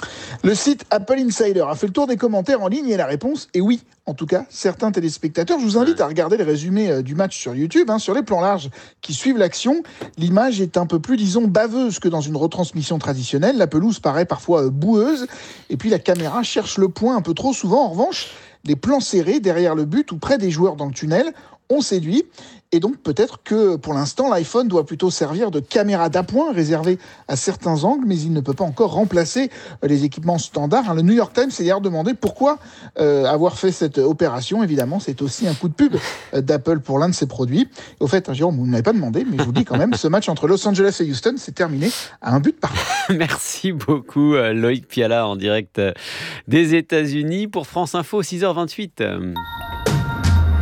Le site Apple Insider a fait le tour des commentaires en ligne et la réponse est oui. En tout cas, certains téléspectateurs, je vous invite à regarder le résumé du match sur YouTube, hein, sur les plans larges qui suivent l'action. L'image est un peu plus, disons, baveuse que dans une retransmission traditionnelle. La pelouse paraît parfois boueuse et puis la caméra cherche le point un peu trop souvent. En revanche, les plans serrés derrière le but ou près des joueurs dans le tunnel ont séduit. Et donc peut-être que pour l'instant, l'iPhone doit plutôt servir de caméra d'appoint réservée à certains angles, mais il ne peut pas encore remplacer les équipements standards. Le New York Times s'est d'ailleurs demandé pourquoi euh, avoir fait cette opération. Évidemment, c'est aussi un coup de pub d'Apple pour l'un de ses produits. Au fait, Jérôme, vous ne m'avez pas demandé, mais je vous dis quand même, ce match entre Los Angeles et Houston s'est terminé à un but partout. Merci beaucoup Loïc Piala en direct des États-Unis pour France Info, six heures vingt-huit.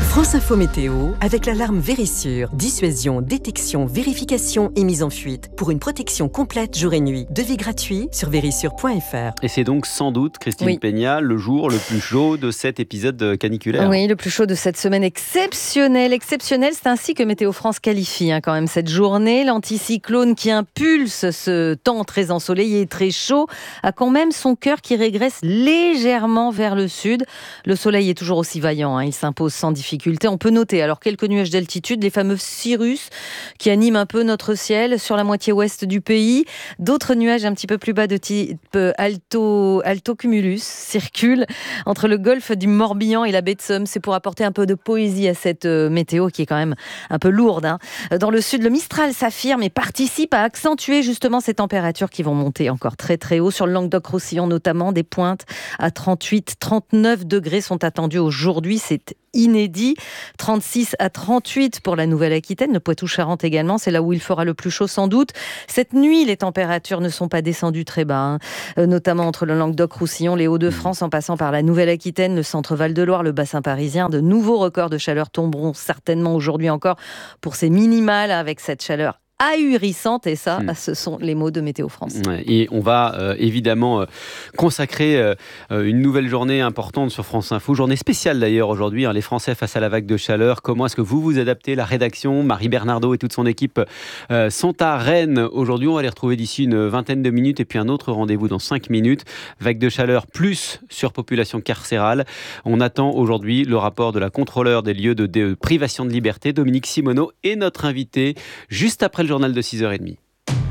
France Info Météo avec l'alarme Vérissure. Dissuasion, détection, vérification et mise en fuite. Pour une protection complète jour et nuit. Devis gratuit sur vérissure point f r. Et c'est donc sans doute, Christine Oui. Peña, le jour le plus chaud de cet épisode caniculaire. Oui, le plus chaud de cette semaine exceptionnelle. Exceptionnelle, c'est ainsi que Météo France qualifie hein, quand même cette journée. L'anticyclone qui impulse ce temps très ensoleillé et très chaud a quand même son cœur qui régresse légèrement vers le sud. Le soleil est toujours aussi vaillant, hein, il s'impose sans difficulté. On peut noter alors quelques nuages d'altitude, les fameux cirrus qui animent un peu notre ciel sur la moitié ouest du pays. D'autres nuages un petit peu plus bas de type alto, altocumulus circulent entre le golfe du Morbihan et la baie de Somme. C'est pour apporter un peu de poésie à cette météo qui est quand même un peu lourde. Hein. Dans le sud, le Mistral s'affirme et participe à accentuer justement ces températures qui vont monter encore très très haut. Sur le Languedoc-Roussillon notamment, des pointes à trente-huit, trente-neuf degrés sont attendues aujourd'hui. C'est inédit. trente-six à trente-huit pour la Nouvelle-Aquitaine, le Poitou-Charentes également, c'est là où il fera le plus chaud sans doute. Cette nuit, les températures ne sont pas descendues très bas, hein. euh, notamment entre le Languedoc-Roussillon, les Hauts-de-France, en passant par la Nouvelle-Aquitaine, le centre Val-de-Loire, le bassin parisien. De nouveaux records de chaleur tomberont certainement aujourd'hui encore pour ces minimales avec cette chaleur ahurissante, et ça, mmh. ce sont les mots de Météo France. Ouais, et on va euh, évidemment euh, consacrer euh, une nouvelle journée importante sur France Info, journée spéciale d'ailleurs aujourd'hui, hein, les Français face à la vague de chaleur. Comment est-ce que vous vous adaptez? La rédaction, Marie Bernardo et toute son équipe euh, sont à Rennes aujourd'hui. On va les retrouver d'ici une vingtaine de minutes et puis un autre rendez-vous dans cinq minutes. Vague de chaleur plus surpopulation carcérale. On attend aujourd'hui le rapport de la contrôleure des lieux de, de privation de liberté, Dominique Simoneau, et notre invité juste après le journal de six heures trente.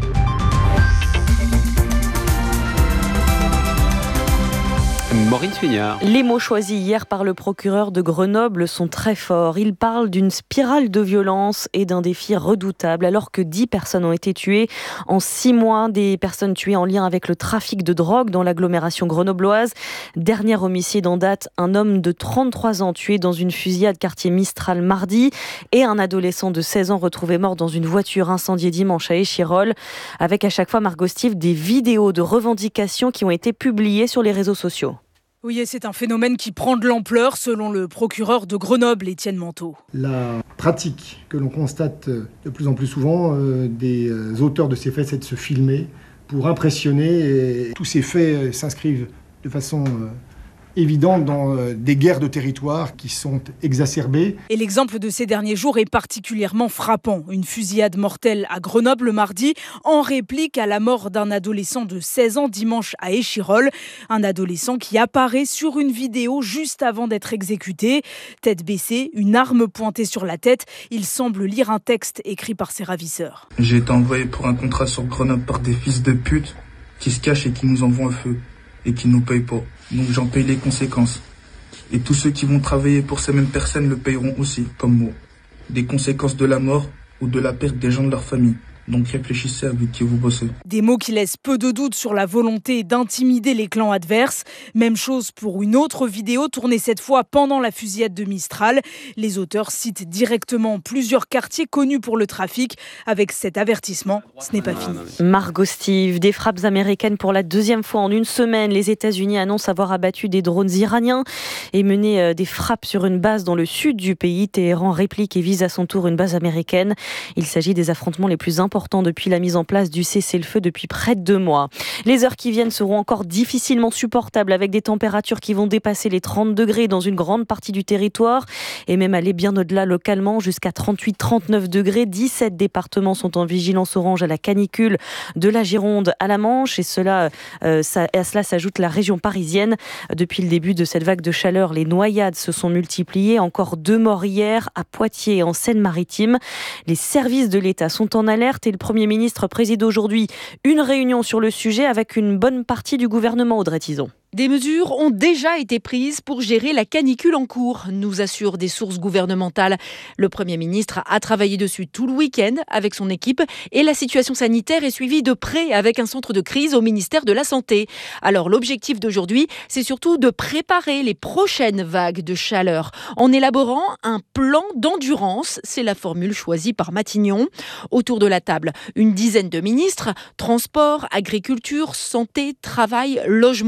Maureen Suignard. Les mots choisis hier par le procureur de Grenoble sont très forts. Il parle d'une spirale de violence et d'un défi redoutable. Alors que dix personnes ont été tuées en six mois, des personnes tuées en lien avec le trafic de drogue dans l'agglomération grenobloise. Dernier homicide en date, un homme de trente-trois ans tué dans une fusillade quartier Mistral mardi et un adolescent de seize ans retrouvé mort dans une voiture incendiée dimanche à Échirolles. Avec à chaque fois, Margot Steve, des vidéos de revendications qui ont été publiées sur les réseaux sociaux. Oui, et c'est un phénomène qui prend de l'ampleur selon le procureur de Grenoble, Étienne Manteau. La pratique que l'on constate de plus en plus souvent euh, des euh, auteurs de ces faits, c'est de se filmer pour impressionner. Et tous ces faits euh, s'inscrivent de façon euh, évidente dans euh, des guerres de territoire qui sont exacerbées. Et l'exemple de ces derniers jours est particulièrement frappant. Une fusillade mortelle à Grenoble mardi, en réplique à la mort d'un adolescent de seize ans dimanche à Échirolles. Un adolescent qui apparaît sur une vidéo juste avant d'être exécuté. Tête baissée, une arme pointée sur la tête. Il semble lire un texte écrit par ses ravisseurs. J'ai été envoyé pour un contrat sur Grenoble par des fils de pute qui se cachent et qui nous envoient un feu et qui nous payent pas. Donc j'en paye les conséquences. Et tous ceux qui vont travailler pour ces mêmes personnes le payeront aussi, comme moi. Des conséquences de la mort ou de la perte des gens de leur famille. Donc réfléchissez avec qui vous bossez. Des mots qui laissent peu de doute sur la volonté d'intimider les clans adverses. Même chose pour une autre vidéo tournée cette fois pendant la fusillade de Mistral. Les auteurs citent directement plusieurs quartiers connus pour le trafic. Avec cet avertissement, ce n'est pas fini. Margot Steve, des frappes américaines pour la deuxième fois en une semaine. Les États-Unis annoncent avoir abattu des drones iraniens et mené des frappes sur une base dans le sud du pays. Téhéran réplique et vise à son tour une base américaine. Il s'agit des affrontements les plus importants depuis la mise en place du cessez-le-feu depuis près de deux mois. Les heures qui viennent seront encore difficilement supportables avec des températures qui vont dépasser les trente degrés dans une grande partie du territoire et même aller bien au-delà localement jusqu'à trente-huit à trente-neuf degrés. dix-sept départements sont en vigilance orange à la canicule, de la Gironde à la Manche et, cela, euh, ça, à cela s'ajoute la région parisienne. Depuis le début de cette vague de chaleur, les noyades se sont multipliées. Encore deux morts hier à Poitiers et en Seine-Maritime. Les services de l'État sont en alerte et le Premier ministre préside aujourd'hui une réunion sur le sujet avec une bonne partie du gouvernement, Audrey Tizon. Des mesures ont déjà été prises pour gérer la canicule en cours, nous assurent des sources gouvernementales. Le Premier ministre a travaillé dessus tout le week-end avec son équipe et la situation sanitaire est suivie de près avec un centre de crise au ministère de la Santé. Alors l'objectif d'aujourd'hui, c'est surtout de préparer les prochaines vagues de chaleur en élaborant un plan d'endurance. C'est la formule choisie par Matignon. Autour de la table, une dizaine de ministres, transport, agriculture, santé, travail, logement ou encore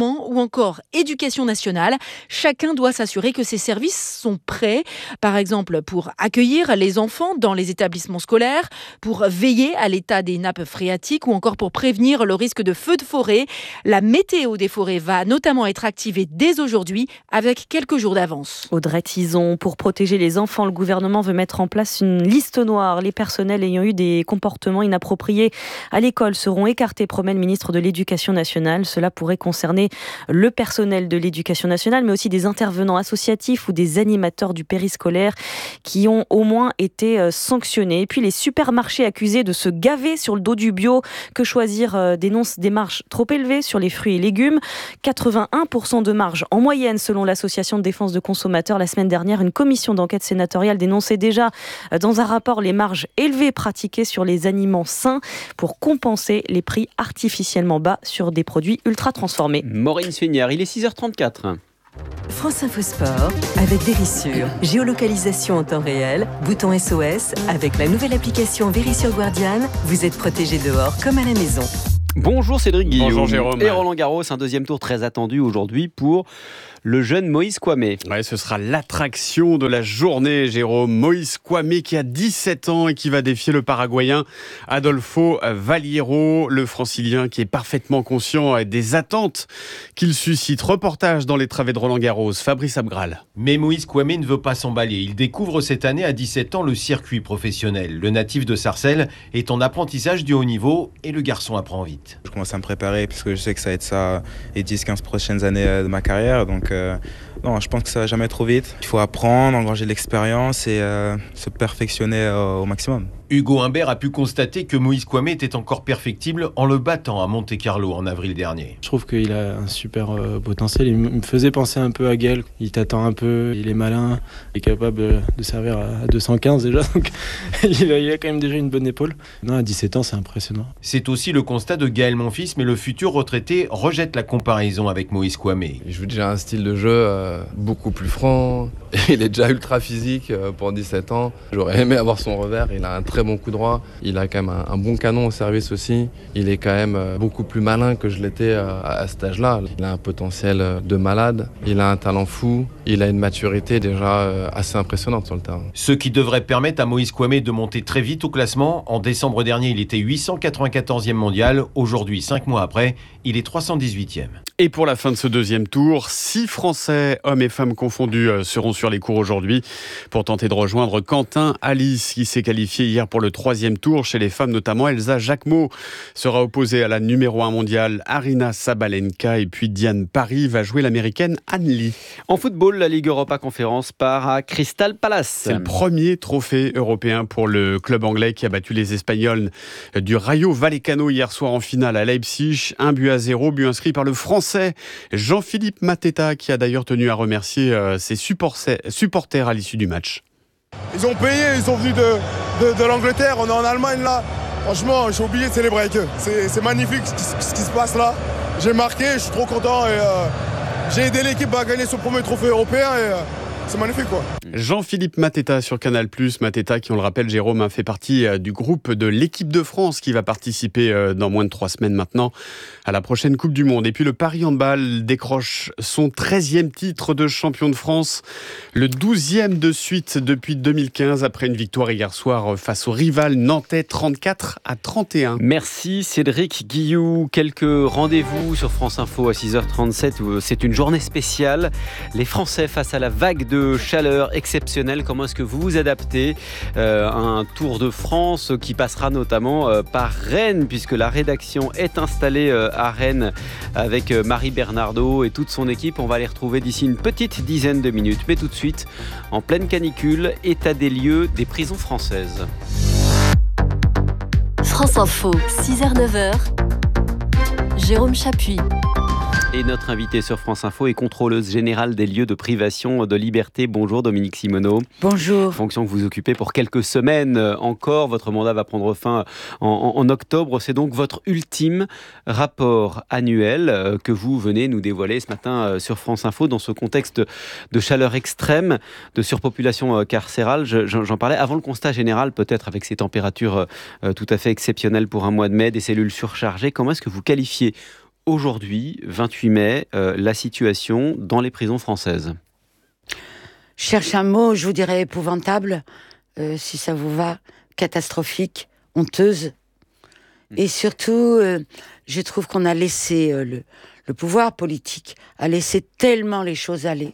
encore éducation nationale. Chacun doit s'assurer que ces services sont prêts, par exemple pour accueillir les enfants dans les établissements scolaires, pour veiller à l'état des nappes phréatiques ou encore pour prévenir le risque de feux de forêt. La météo des forêts va notamment être activée dès aujourd'hui avec quelques jours d'avance. Audrey Tizon, pour protéger les enfants, le gouvernement veut mettre en place une liste noire. Les personnels ayant eu des comportements inappropriés à l'école seront écartés, promet le ministre de l'Éducation nationale. Cela pourrait concerner le personnel de l'Éducation nationale, mais aussi des intervenants associatifs ou des animateurs du périscolaire qui ont au moins été sanctionnés. Et puis les supermarchés accusés de se gaver sur le dos du bio. Que choisir dénonce des marges trop élevées sur les fruits et légumes. quatre-vingt-un pour cent de marge en moyenne selon l'association de défense de consommateurs. La semaine dernière, une commission d'enquête sénatoriale dénonçait déjà dans un rapport les marges élevées pratiquées sur les aliments sains pour compenser les prix artificiellement bas sur des produits ultra transformés. Maureen Suignard, il est six heures trente-quatre. France Info Sport avec Vérissure. Géolocalisation en temps réel, bouton S O S. Avec la nouvelle application Vérissure Guardian, vous êtes protégé dehors comme à la maison. Bonjour Cédric Guillaume. Bonjour Jérôme. Et Roland Garros, un deuxième tour très attendu aujourd'hui pour le jeune Moïse Kouame. Ouais, ce sera l'attraction de la journée, Jérôme. Moïse Kouame qui a dix-sept ans et qui va défier le Paraguayen Adolfo Valiero, le Francilien qui est parfaitement conscient des attentes qu'il suscite. Reportage dans les travées de Roland Garros, Fabrice Abgral. Mais Moïse Kouame ne veut pas s'emballer. Il découvre cette année à dix-sept ans le circuit professionnel. Le natif de Sarcelles est en apprentissage du haut niveau et le garçon apprend vite. Je commence à me préparer puisque je sais que ça va être ça les dix quinze prochaines années de ma carrière. Donc euh, non, je pense que ça va jamais trop vite. Il faut apprendre, engranger de l'expérience et euh, se perfectionner euh, au maximum. Hugo Humbert a pu constater que Moïse Kouame était encore perfectible en le battant à Monte-Carlo en avril dernier. Je trouve qu'il a un super euh, potentiel. Il me faisait penser un peu à Gaël. Il t'attend un peu, il est malin, il est capable de servir à deux cent quinze déjà. Donc il, a, il a quand même déjà une bonne épaule. Non, à dix-sept ans, c'est impressionnant. C'est aussi le constat de Gaël Monfils, mais le futur retraité rejette la comparaison avec Moïse Kouame. Il joue déjà un style de jeu euh, beaucoup plus franc. Il est déjà ultra physique euh, pour dix-sept ans. J'aurais aimé avoir son revers. Il a un très bon coup droit. Il a quand même un, un bon canon au service aussi. Il est quand même euh, beaucoup plus malin que je l'étais euh, à, à cet âge-là. Il a un potentiel euh, de malade. Il a un talent fou. Il a une maturité déjà euh, assez impressionnante sur le terrain. Ce qui devrait permettre à Moïse Kouame de monter très vite au classement. En décembre dernier, il était huit cent quatre-vingt-quatorzième mondial. Aujourd'hui, cinq mois après, il est trois cent dix-huitième. Et pour la fin de ce deuxième tour, six Français, hommes et femmes confondus, seront sur les cours aujourd'hui pour tenter de rejoindre Quentin Alice qui s'est qualifié hier pour le troisième tour. Chez les femmes notamment, Elsa Jacquemot sera opposée à la numéro un mondiale Arina Sabalenka et puis Diane Paris va jouer l'américaine Anne Lee. En football, la Ligue Europa Conférence part à Crystal Palace. C'est le premier trophée européen pour le club anglais qui a battu les Espagnols du Rayo Vallecano hier soir en finale à Leipzig. Un but à zéro, but inscrit par le Français Jean-Philippe Mateta qui a d'ailleurs tenu à remercier ses supporters à l'issue du match. Ils ont payé, ils sont venus de, de, de l'Angleterre, on est en Allemagne là. Franchement, j'ai oublié de célébrer avec eux. C'est, c'est magnifique ce qui, ce qui se passe là. J'ai marqué, je suis trop content et euh, j'ai aidé l'équipe à gagner son premier trophée européen et euh, c'est magnifique quoi. Jean-Philippe Mateta sur Canal plus. Mateta qui, on le rappelle, Jérôme, a fait partie du groupe de l'équipe de France qui va participer dans moins de trois semaines maintenant à la prochaine Coupe du Monde. Et puis le Paris Handball décroche son treizième titre de champion de France, le douzième de suite depuis deux mille quinze après une victoire hier soir face au rival nantais trente-quatre à trente et un. Merci Cédric Guillou. Quelques rendez-vous sur France Info à six heures trente-sept. C'est une journée spéciale. Les Français face à la vague de chaleur exceptionnelle. Comment est-ce que vous vous adaptez euh, un Tour de France qui passera notamment euh, par Rennes, puisque la rédaction est installée euh, à Rennes avec euh, Marie Bernardo et toute son équipe. On va les retrouver d'ici une petite dizaine de minutes. Mais tout de suite, en pleine canicule, état des lieux des prisons françaises. France Info, six heures neuf heures. Jérôme Chapuis. Et notre invitée sur France Info est contrôleuse générale des lieux de privation de liberté. Bonjour Dominique Simoneau. Bonjour. Fonction que vous occupez pour quelques semaines encore. Votre mandat va prendre fin en, en, en octobre. C'est donc votre ultime rapport annuel que vous venez nous dévoiler ce matin sur France Info dans ce contexte de chaleur extrême, de surpopulation carcérale. Je, j'en parlais avant le constat général, peut-être avec ces températures tout à fait exceptionnelles pour un mois de mai, des cellules surchargées. Comment est-ce que vous qualifiez aujourd'hui, vingt-huit mai, euh, la situation dans les prisons françaises? Je cherche un mot, je vous dirais épouvantable, euh, si ça vous va, catastrophique, honteuse. Et surtout, euh, je trouve qu'on a laissé, euh, le, le pouvoir politique a laissé tellement les choses aller,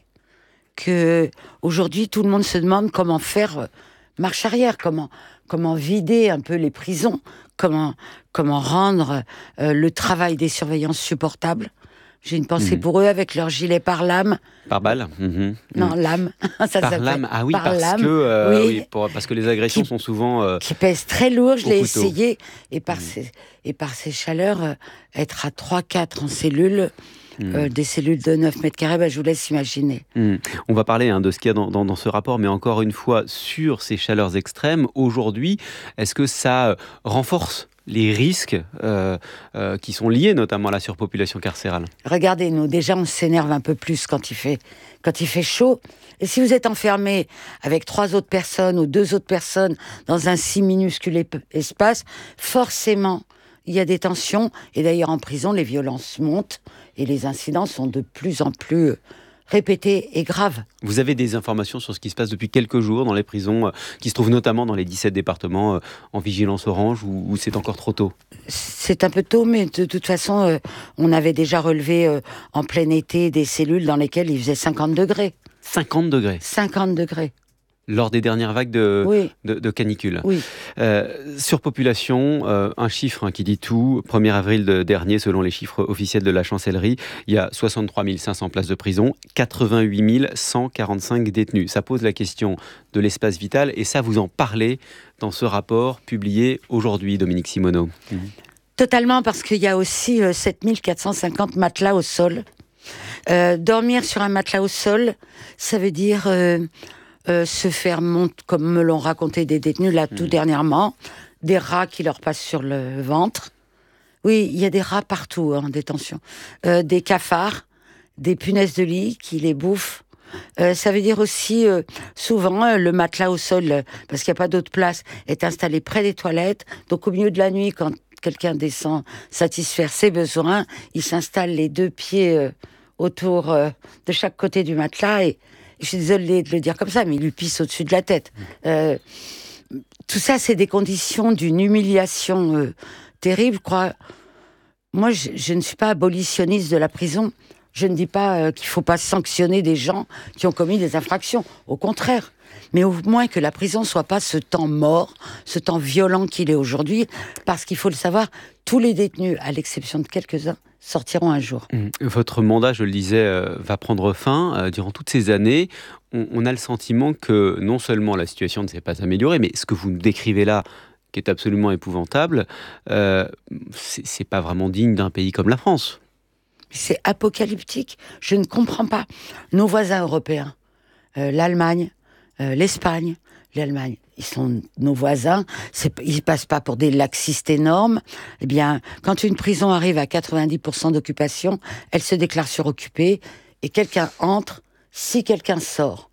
que aujourd'hui tout le monde se demande comment faire euh, marche arrière, comment, comment vider un peu les prisons, comment, comment rendre euh, le travail des surveillants supportable. J'ai une pensée mmh. pour eux avec leur gilet par lame. Par balle mmh. Non, lame. Ça par lame, ah oui, par parce, lame. Que, euh, oui. Oui, pour, parce que les agressions qui, sont souvent... Euh, qui pèsent très lourd, je l'ai couteau. essayé. Et par, mmh. ces, et par ces chaleurs, euh, être à trois quatre en cellule... Mmh. Euh, des cellules de neuf mètres carrés, bah, je vous laisse imaginer. Mmh. On va parler hein, de ce qu'il y a dans, dans, dans ce rapport, mais encore une fois, sur ces chaleurs extrêmes, aujourd'hui, est-ce que ça euh, renforce les risques euh, euh, qui sont liés notamment à la surpopulation carcérale? Regardez-nous, déjà on s'énerve un peu plus quand il fait, quand il fait chaud. Et si vous êtes enfermé avec trois autres personnes ou deux autres personnes dans un si minuscule espace, forcément, il y a des tensions. Et d'ailleurs, en prison, les violences montent et les incidents sont de plus en plus répétés et graves. Vous avez des informations sur ce qui se passe depuis quelques jours dans les prisons, euh, qui se trouvent notamment dans les dix-sept départements euh, en vigilance orange, ou, ou c'est encore trop tôt? C'est un peu tôt, mais de toute façon, euh, on avait déjà relevé euh, en plein été des cellules dans lesquelles il faisait cinquante degrés. cinquante degrés cinquante degrés. Lors des dernières vagues de, oui. de, de canicule. Oui. Euh, surpopulation, euh, un chiffre hein, qui dit tout. premier avril de, dernier, selon les chiffres officiels de la chancellerie, il y a soixante-trois mille cinq cents places de prison, quatre-vingt-huit mille cent quarante-cinq détenus. Ça pose la question de l'espace vital, et ça, vous en parlez dans ce rapport publié aujourd'hui, Dominique Simoneau. Mmh. Totalement, parce qu'il y a aussi euh, sept mille quatre cent cinquante matelas au sol. Euh, dormir sur un matelas au sol, ça veut dire... Euh, Euh, se faire monter, comme me l'ont raconté des détenus là tout mmh. dernièrement, des rats qui leur passent sur le ventre. Oui, il y a des rats partout hein, en détention. Euh, des cafards, des punaises de lit qui les bouffent. Euh, ça veut dire aussi, euh, souvent, euh, le matelas au sol, euh, parce qu'il n'y a pas d'autre place, est installé près des toilettes. Donc au milieu de la nuit, quand quelqu'un descend satisfaire ses besoins, il s'installe les deux pieds euh, autour euh, de chaque côté du matelas et je suis désolée de le dire comme ça, mais il lui pisse au-dessus de la tête. Euh, tout ça, c'est des conditions d'une humiliation euh, terrible. Je crois. Moi, je, je ne suis pas abolitionniste de la prison. Je ne dis pas euh, qu'il ne faut pas sanctionner des gens qui ont commis des infractions. Au contraire. Mais au moins que la prison ne soit pas ce temps mort, ce temps violent qu'il est aujourd'hui. Parce qu'il faut le savoir, tous les détenus, à l'exception de quelques-uns, sortiront un jour. Votre mandat, je le disais, euh, va prendre fin. Euh, durant toutes ces années, on, on a le sentiment que non seulement la situation ne s'est pas améliorée, mais ce que vous nous décrivez là, qui est absolument épouvantable, euh, c'est, c'est pas vraiment digne d'un pays comme la France. C'est apocalyptique. Je ne comprends pas. Nos voisins européens, euh, l'Allemagne, euh, l'Espagne, l'Allemagne, ils sont nos voisins, c'est, ils ne passent pas pour des laxistes énormes. Eh bien, quand une prison arrive à quatre-vingt-dix pour cent d'occupation, elle se déclare suroccupée et quelqu'un entre si quelqu'un sort.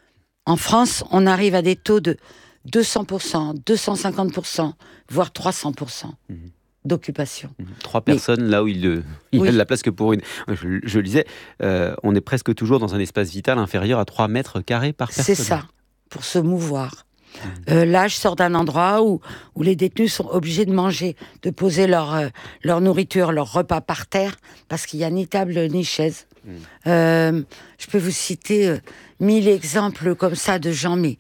En France, on arrive à des taux de deux cents pour cent, deux cent cinquante pour cent, voire trois cents pour cent mmh. d'occupation. Mmh. Trois personnes Mais, là où il, il oui. y a de la place que pour une. Je, je le disais, euh, on est presque toujours dans un espace vital inférieur à trois mètres carrés par personne. C'est ça, pour se mouvoir. Euh, là, je sors d'un endroit où, où les détenus sont obligés de manger, de poser leur, euh, leur nourriture, leur repas par terre, parce qu'il n'y a ni table ni chaise. Mmh. Euh, je peux vous citer euh, mille exemples comme ça de gens, mais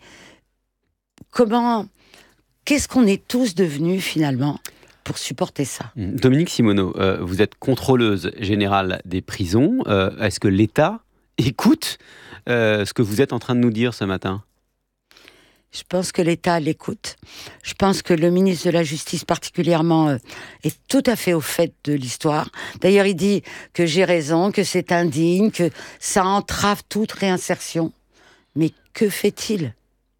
comment, qu'est-ce qu'on est tous devenus finalement pour supporter ça? Dominique Simoneau, euh, vous êtes contrôleuse générale des prisons. Euh, est-ce que l'État écoute euh, ce que vous êtes en train de nous dire ce matin? Je pense que l'État l'écoute. Je pense que le ministre de la Justice particulièrement euh, est tout à fait au fait de l'histoire. D'ailleurs, il dit que j'ai raison, que c'est indigne, que ça entrave toute réinsertion. Mais que fait-il?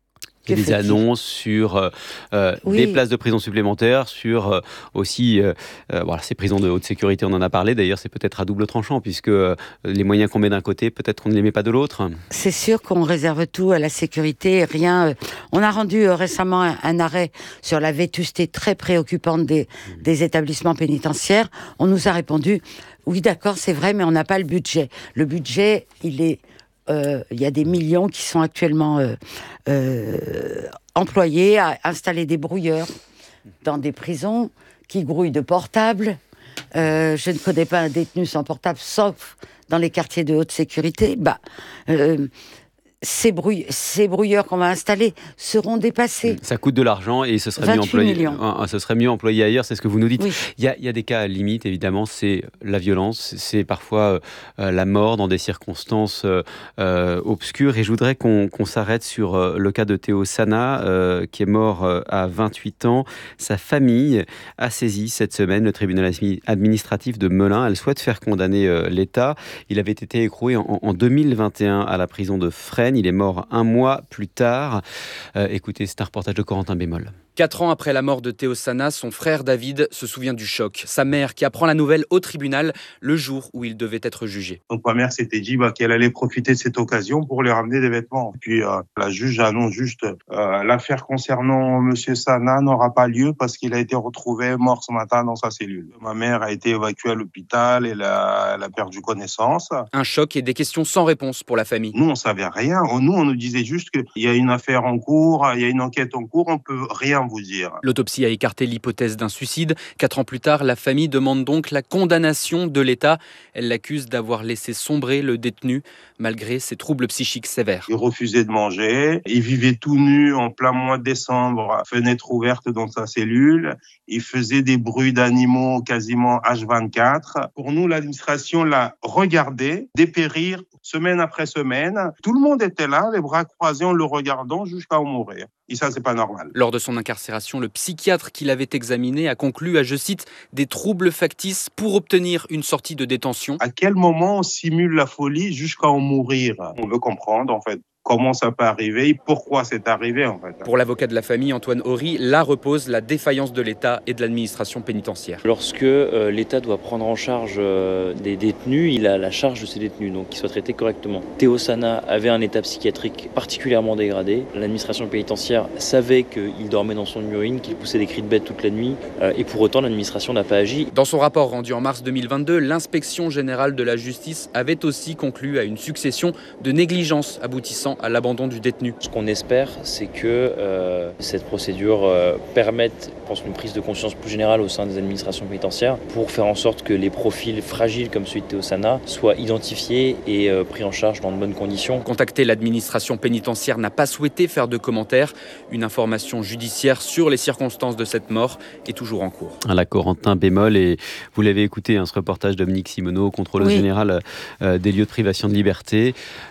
Il y a des annonces sur euh, oui. des places de prison supplémentaires, sur euh, aussi euh, euh, voilà, ces prisons de haute sécurité, on en a parlé. D'ailleurs, c'est peut-être à double tranchant, puisque euh, les moyens qu'on met d'un côté, peut-être qu'on ne les met pas de l'autre. C'est sûr qu'on réserve tout à la sécurité. Rien. Euh, on a rendu euh, récemment un, un arrêt sur la vétusté très préoccupante des, mmh. des établissements pénitentiaires. On nous a répondu, oui d'accord, c'est vrai, mais on n'a pas le budget. Le budget, il est... Euh, il y a des millions qui sont actuellement euh, euh, employés à installer des brouilleurs dans des prisons qui grouillent de portables. Euh, je ne connais pas un détenu sans portable, sauf dans les quartiers de haute sécurité. Bah, euh, ces, brouille- ces brouilleurs qu'on va installer seront dépassés. Ça coûte de l'argent et ce serait mieux employé. Euh, ce serait mieux employé ailleurs, c'est ce que vous nous dites. Oui. Il y a, il y a des cas limites, évidemment, c'est la violence, c'est parfois euh, la mort dans des circonstances euh, obscures. Et je voudrais qu'on, qu'on s'arrête sur euh, le cas de Théo Sana, euh, qui est mort euh, à vingt-huit ans. Sa famille a saisi cette semaine le tribunal administratif de Melun. Elle souhaite faire condamner euh, l'État. Il avait été écroué en, en deux mille vingt et un à la prison de Fresnes. Il est mort un mois plus tard. Euh, écoutez, c'est un reportage de Corentin Bémol. Quatre ans après la mort de Théo Sana, son frère David se souvient du choc. Sa mère qui apprend la nouvelle au tribunal le jour où il devait être jugé. Donc ma mère s'était dit bah, qu'elle allait profiter de cette occasion pour lui ramener des vêtements. Puis euh, la juge annonce juste euh, l'affaire concernant Monsieur Sana n'aura pas lieu parce qu'il a été retrouvé mort ce matin dans sa cellule. Ma mère a été évacuée à l'hôpital, elle a, elle a perdu connaissance. Un choc et des questions sans réponse pour la famille. Nous on savait rien. Nous on nous disait juste qu'il y a une affaire en cours, il y a une enquête en cours, on peut rien vous dire. L'autopsie a écarté l'hypothèse d'un suicide. Quatre ans plus tard, la famille demande donc la condamnation de l'État. Elle l'accuse d'avoir laissé sombrer le détenu malgré ses troubles psychiques sévères. Il refusait de manger, il vivait tout nu en plein mois de décembre, fenêtre ouverte dans sa cellule. Il faisait des bruits d'animaux quasiment H vingt-quatre. Pour nous, l'administration l'a regardé dépérir semaine après semaine. Tout le monde était là, les bras croisés en le regardant jusqu'à en mourir. Et ça, c'est pas normal. Lors de son incarcération, le psychiatre qui l'avait examiné a conclu à, je cite, des troubles factices pour obtenir une sortie de détention. À quel moment on simule la folie jusqu'à en mourir ? On veut comprendre, en fait. Comment ça peut arriver et pourquoi c'est arrivé en fait. Pour l'avocat de la famille, Antoine Horry, là repose la défaillance de l'État et de l'administration pénitentiaire. Lorsque euh, l'État doit prendre en charge euh, des détenus, il a la charge de ces détenus, donc qu'ils soient traités correctement. Théo Sana avait un état psychiatrique particulièrement dégradé. L'administration pénitentiaire savait qu'il dormait dans son urine, qu'il poussait des cris de bête toute la nuit, euh, et pour autant l'administration n'a pas agi. Dans son rapport rendu en mars deux mille vingt-deux, l'inspection générale de la justice avait aussi conclu à une succession de négligences aboutissant à l'abandon du détenu. Ce qu'on espère, c'est que euh, cette procédure euh, permette, je pense, une prise de conscience plus générale au sein des administrations pénitentiaires pour faire en sorte que les profils fragiles comme celui de Théo Sana soient identifiés et euh, pris en charge dans de bonnes conditions. Contacté, l'administration pénitentiaire n'a pas souhaité faire de commentaires. Une information judiciaire sur les circonstances de cette mort est toujours en cours. À la Corentin Bémol, et vous l'avez écouté, hein, ce reportage de Dominique Simoneau, contrôleuse oui. générale euh, des lieux de privation de liberté.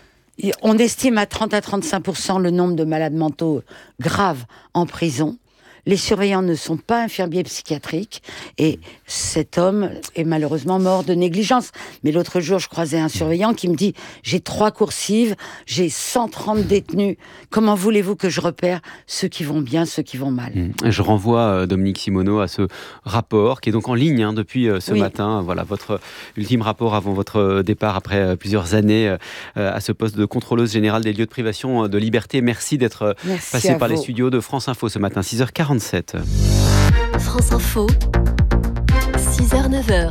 On estime à trente à trente-cinq pour cent le nombre de malades mentaux graves en prison. Les surveillants ne sont pas infirmiers psychiatriques et cet homme est malheureusement mort de négligence. Mais l'autre jour, je croisais un surveillant qui me dit « J'ai trois coursives, j'ai cent trente détenus. Comment voulez-vous que je repère ceux qui vont bien, ceux qui vont mal ?» Je renvoie euh, Dominique Simoneau à ce rapport qui est donc en ligne hein, depuis euh, ce oui. matin. Voilà, votre ultime rapport avant votre départ après euh, plusieurs années euh, à ce poste de contrôleuse générale des lieux de privation de liberté. Merci d'être euh, Merci passé par vous. Les studios de France Info ce matin, six heures quarante-sept. France Info, six heures neuf heures.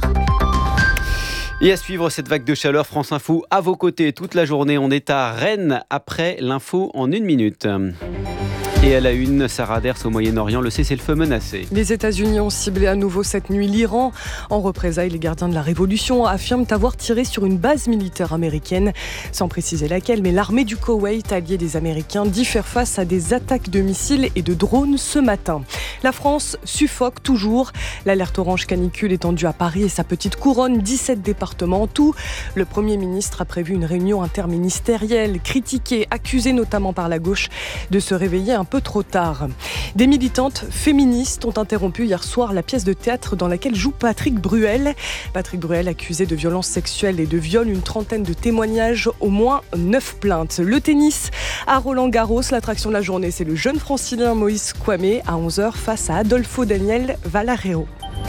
Et à suivre cette vague de chaleur, France Info à vos côtés toute la journée. On est à Rennes après l'info en une minute. Et à la une, Sarah Ders au Moyen-Orient, le cessez-le-feu menacé. Les États-Unis ont ciblé à nouveau cette nuit l'Iran. En représailles, les gardiens de la Révolution affirment avoir tiré sur une base militaire américaine, sans préciser laquelle, mais l'armée du Koweït, alliée des Américains, dit faire face à des attaques de missiles et de drones ce matin. La France suffoque toujours. L'alerte orange canicule étendue à Paris et sa petite couronne, dix-sept départements en tout. Le Premier ministre a prévu une réunion interministérielle, critiquée, accusée notamment par la gauche de se réveiller un peu trop tard. Des militantes féministes ont interrompu hier soir la pièce de théâtre dans laquelle joue Patrick Bruel. Patrick Bruel accusé de violences sexuelles et de viol, une trentaine de témoignages, au moins neuf plaintes. Le tennis à Roland-Garros, l'attraction de la journée, c'est le jeune francilien Moïse Kouamé à onze heures face à Adolfo Daniel Valarero.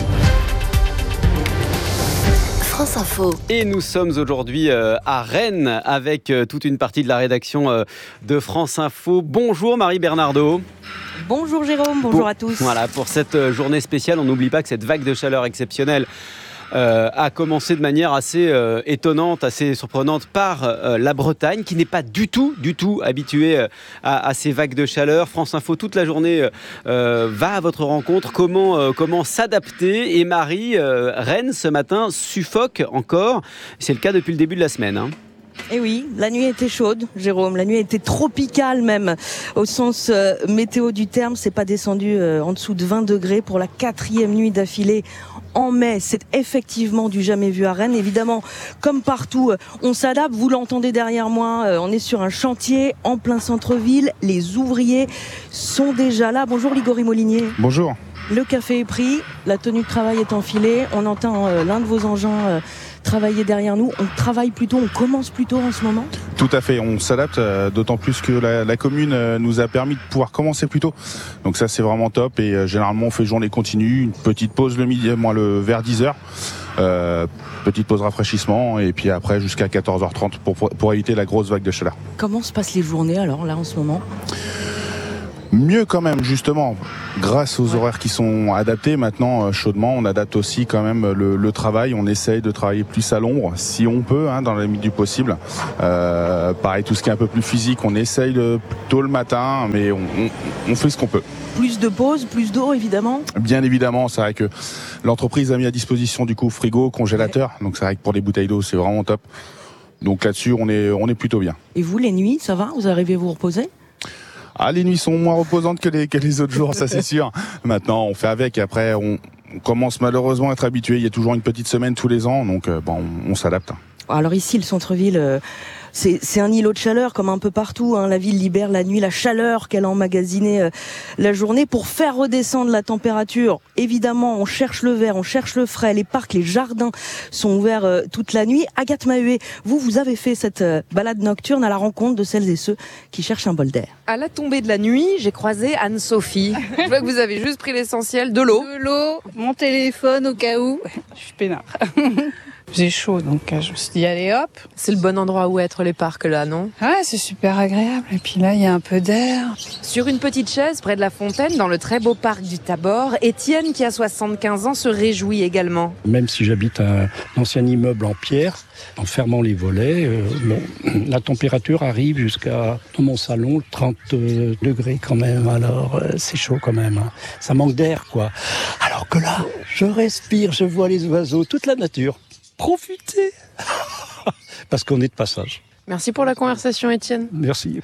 France Info. Et nous sommes aujourd'hui euh, à Rennes avec euh, toute une partie de la rédaction euh, de France Info. Bonjour Marie Bernardo. Bonjour Jérôme, bonjour pour, à tous. Voilà, pour cette euh, journée spéciale, on n'oublie pas que cette vague de chaleur exceptionnelle Euh, a commencé de manière assez euh, étonnante, assez surprenante par euh, la Bretagne, qui n'est pas du tout, du tout habituée euh, à, à ces vagues de chaleur. France Info, toute la journée, euh, va à votre rencontre. Comment, euh, comment s'adapter ? Et Marie, euh, Rennes, ce matin, suffoque encore. C'est le cas depuis le début de la semaine. Hein. Et oui, la nuit était chaude, Jérôme. La nuit était tropicale même, au sens euh, météo du terme. C'est pas descendu euh, en dessous de vingt degrés pour la quatrième nuit d'affilée en mai. C'est effectivement du jamais vu à Rennes. Évidemment, comme partout, euh, on s'adapte. Vous l'entendez derrière moi, euh, on est sur un chantier en plein centre-ville. Les ouvriers sont déjà là. Bonjour Ligori Molinier. Bonjour. Le café est pris, la tenue de travail est enfilée. On entend euh, l'un de vos engins euh, travailler derrière nous. On travaille plutôt, on commence plutôt en ce moment ? Tout à fait, on s'adapte, euh, d'autant plus que la, la commune euh, nous a permis de pouvoir commencer plus tôt. Donc ça, c'est vraiment top. Et euh, généralement, on fait journée continue, une petite pause le midi, moi, le, vers dix heures. Euh, petite pause rafraîchissement. Et puis après, jusqu'à quatorze heures trente pour, pour, pour éviter la grosse vague de chaleur. Comment se passent les journées, alors, là, en ce moment ? Mieux quand même, justement, grâce aux horaires qui sont adaptés. Maintenant, chaudement, on adapte aussi quand même le, le travail. On essaye de travailler plus à l'ombre, si on peut, hein, dans la limite du possible. Euh, pareil, tout ce qui est un peu plus physique, on essaye de, tôt le matin, mais on, on, on fait ce qu'on peut. Plus de pauses, plus d'eau, évidemment ? Bien évidemment, c'est vrai que l'entreprise a mis à disposition du coup frigo, congélateur. Ouais. Donc c'est vrai que pour les bouteilles d'eau, c'est vraiment top. Donc là-dessus, on est, on est plutôt bien. Et vous, les nuits, ça va ? Vous arrivez à vous reposer ? Ah, les nuits sont moins reposantes que les, que les autres jours, ça c'est sûr. Maintenant, on fait avec. Après, on, on commence malheureusement à être habitué. Il y a toujours une petite semaine tous les ans, donc euh, bon, on, on s'adapte. Alors ici, le centre-ville, euh, c'est, c'est un îlot de chaleur comme un peu partout. Hein. La ville libère la nuit la chaleur qu'elle a emmagasinée euh, la journée pour faire redescendre la température. Évidemment, on cherche le vert, on cherche le frais. Les parcs, les jardins sont ouverts euh, toute la nuit. Agathe Mahué, vous, vous avez fait cette euh, balade nocturne à la rencontre de celles et ceux qui cherchent un bol d'air. À la tombée de la nuit, j'ai croisé Anne-Sophie. Je vois que vous avez juste pris l'essentiel, de l'eau. De l'eau, mon téléphone au cas où. Je suis peinard. J'ai chaud, donc je me suis dit, allez hop. C'est le bon endroit où être, les parcs, là, non ? Ouais, c'est super agréable. Et puis là, il y a un peu d'air. Sur une petite chaise, près de la fontaine, dans le très beau parc du Tabor, Étienne, qui a soixante-quinze ans, se réjouit également. Même si j'habite un ancien immeuble en pierre, en fermant les volets, euh, bon, la température arrive jusqu'à, dans mon salon, trente degrés quand même. Alors, euh, c'est chaud quand même. Hein. Ça manque d'air, quoi. Alors que là, je respire, je vois les oiseaux, toute la nature. Profitez parce qu'on est de passage. Merci pour la conversation, Étienne. Merci.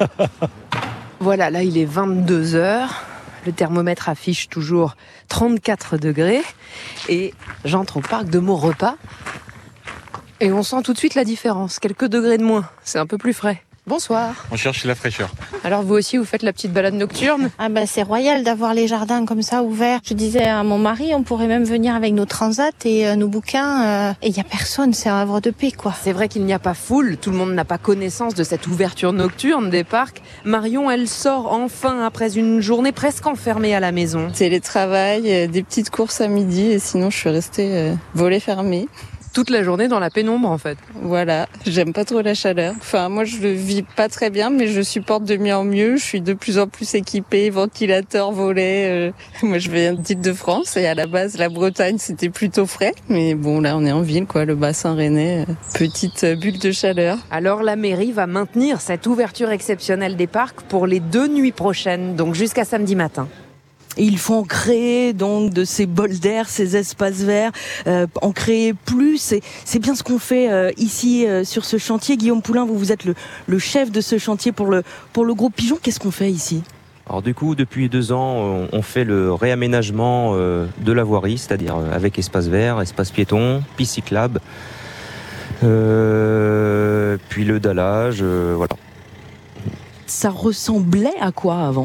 Voilà, là il est vingt-deux heures. Le thermomètre affiche toujours trente-quatre degrés. Et j'entre au parc de Maurepas. Et on sent tout de suite la différence. Quelques degrés de moins. C'est un peu plus frais. Bonsoir. On cherche la fraîcheur. Alors vous aussi, vous faites la petite balade nocturne ? Ah ben c'est royal d'avoir les jardins comme ça ouverts. Je disais à mon mari, on pourrait même venir avec nos transats et euh, nos bouquins. Euh, et il n'y a personne, c'est un havre de paix, quoi. C'est vrai qu'il n'y a pas foule, tout le monde n'a pas connaissance de cette ouverture nocturne des parcs. Marion, elle sort enfin après une journée presque enfermée à la maison. Télétravail, euh, des petites courses à midi et sinon je suis restée euh, volets fermés. Toute la journée dans la pénombre, en fait. Voilà, j'aime pas trop la chaleur. Enfin, moi, je le vis pas très bien, mais je supporte de mieux en mieux. Je suis de plus en plus équipée, ventilateur, volet. Euh... Moi, je viens d'Île-de-France et à la base, la Bretagne, c'était plutôt frais. Mais bon, là, on est en ville, quoi, le bassin rennais. Euh... Petite bulle de chaleur. Alors, la mairie va maintenir cette ouverture exceptionnelle des parcs pour les deux nuits prochaines, donc jusqu'à samedi matin. Et il faut en créer donc de ces bols d'air, ces espaces verts, euh, en créer plus. C'est, c'est bien ce qu'on fait euh, ici euh, sur ce chantier. Guillaume Poulain, vous, vous êtes le, le chef de ce chantier pour le, pour le groupe Pigeon. Qu'est-ce qu'on fait ici ? Alors du coup, depuis deux ans, on fait le réaménagement euh, de la voirie, c'est-à-dire avec espace vert, espace piéton, piste cyclable, euh, puis le dallage, euh, voilà. Ça ressemblait à quoi avant ?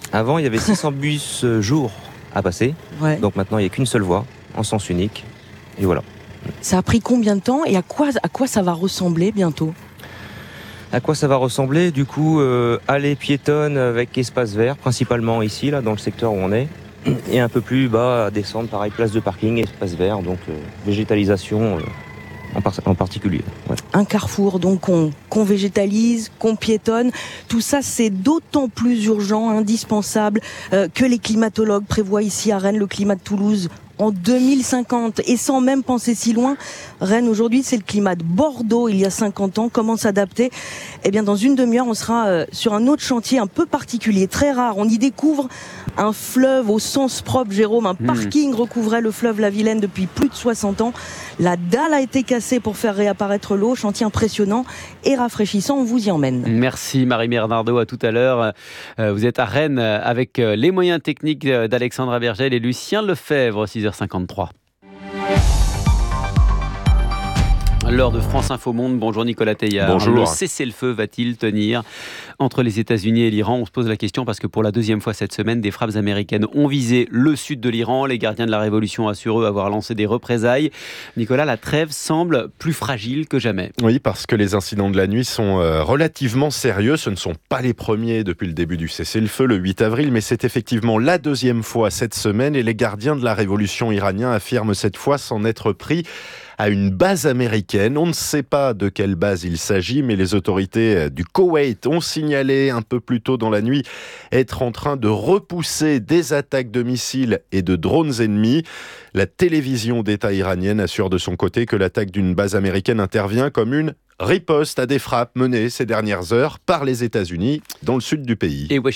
Avant, il y avait six cents bus jour à passer. Ouais. Donc maintenant, il n'y a qu'une seule voie, en sens unique. Et voilà. Ça a pris combien de temps et à quoi, à quoi ça va ressembler bientôt ? À quoi ça va ressembler ? Du coup, euh, allée piétonne avec espace vert, principalement ici, là, dans le secteur où on est. Et un peu plus bas, à descendre, pareil, place de parking, espace vert, donc euh, végétalisation euh, en, par- en particulier. Ouais. Un carrefour, donc qu'on, qu'on végétalise, qu'on piétonne. Tout ça, c'est d'autant plus urgent, indispensable, euh, que les climatologues prévoient ici à Rennes le climat de Toulouse en deux mille cinquante. Et sans même penser si loin, Rennes aujourd'hui, c'est le climat de Bordeaux il y a cinquante ans. Comment s'adapter ? Eh bien, dans une demi-heure, on sera euh, sur un autre chantier un peu particulier, très rare. On y découvre un fleuve au sens propre, Jérôme. Un parking recouvrait le fleuve la Vilaine depuis plus de soixante ans. La dalle a été cassée pour faire réapparaître l'eau. Chantier impressionnant et rafraîchissant. On vous y emmène. Merci Marie Bernardo, à tout à l'heure. Vous êtes à Rennes avec les moyens techniques d'Alexandra Bergel et Lucien Lefebvre, six heures cinquante-trois. L'heure de France Info Monde. Bonjour Nicolas Teillard. Bonjour. Le cessez-le-feu va-t-il tenir entre les États-Unis et l'Iran ? On se pose la question parce que pour la deuxième fois cette semaine, des frappes américaines ont visé le sud de l'Iran. Les gardiens de la révolution assurent eux avoir lancé des représailles. Nicolas, la trêve semble plus fragile que jamais. Oui, parce que les incidents de la nuit sont euh, relativement sérieux. Ce ne sont pas les premiers depuis le début du cessez-le-feu le huit avril, mais c'est effectivement la deuxième fois cette semaine et les gardiens de la révolution iraniens affirment cette fois s'en être pris à une base américaine. On ne sait pas de quelle base il s'agit, mais les autorités du Koweït ont signalé un peu plus tôt dans la nuit être en train de repousser des attaques de missiles et de drones ennemis. La télévision d'État iranienne assure de son côté que l'attaque d'une base américaine intervient comme une riposte à des frappes menées ces dernières heures par les États-Unis dans le sud du pays. Et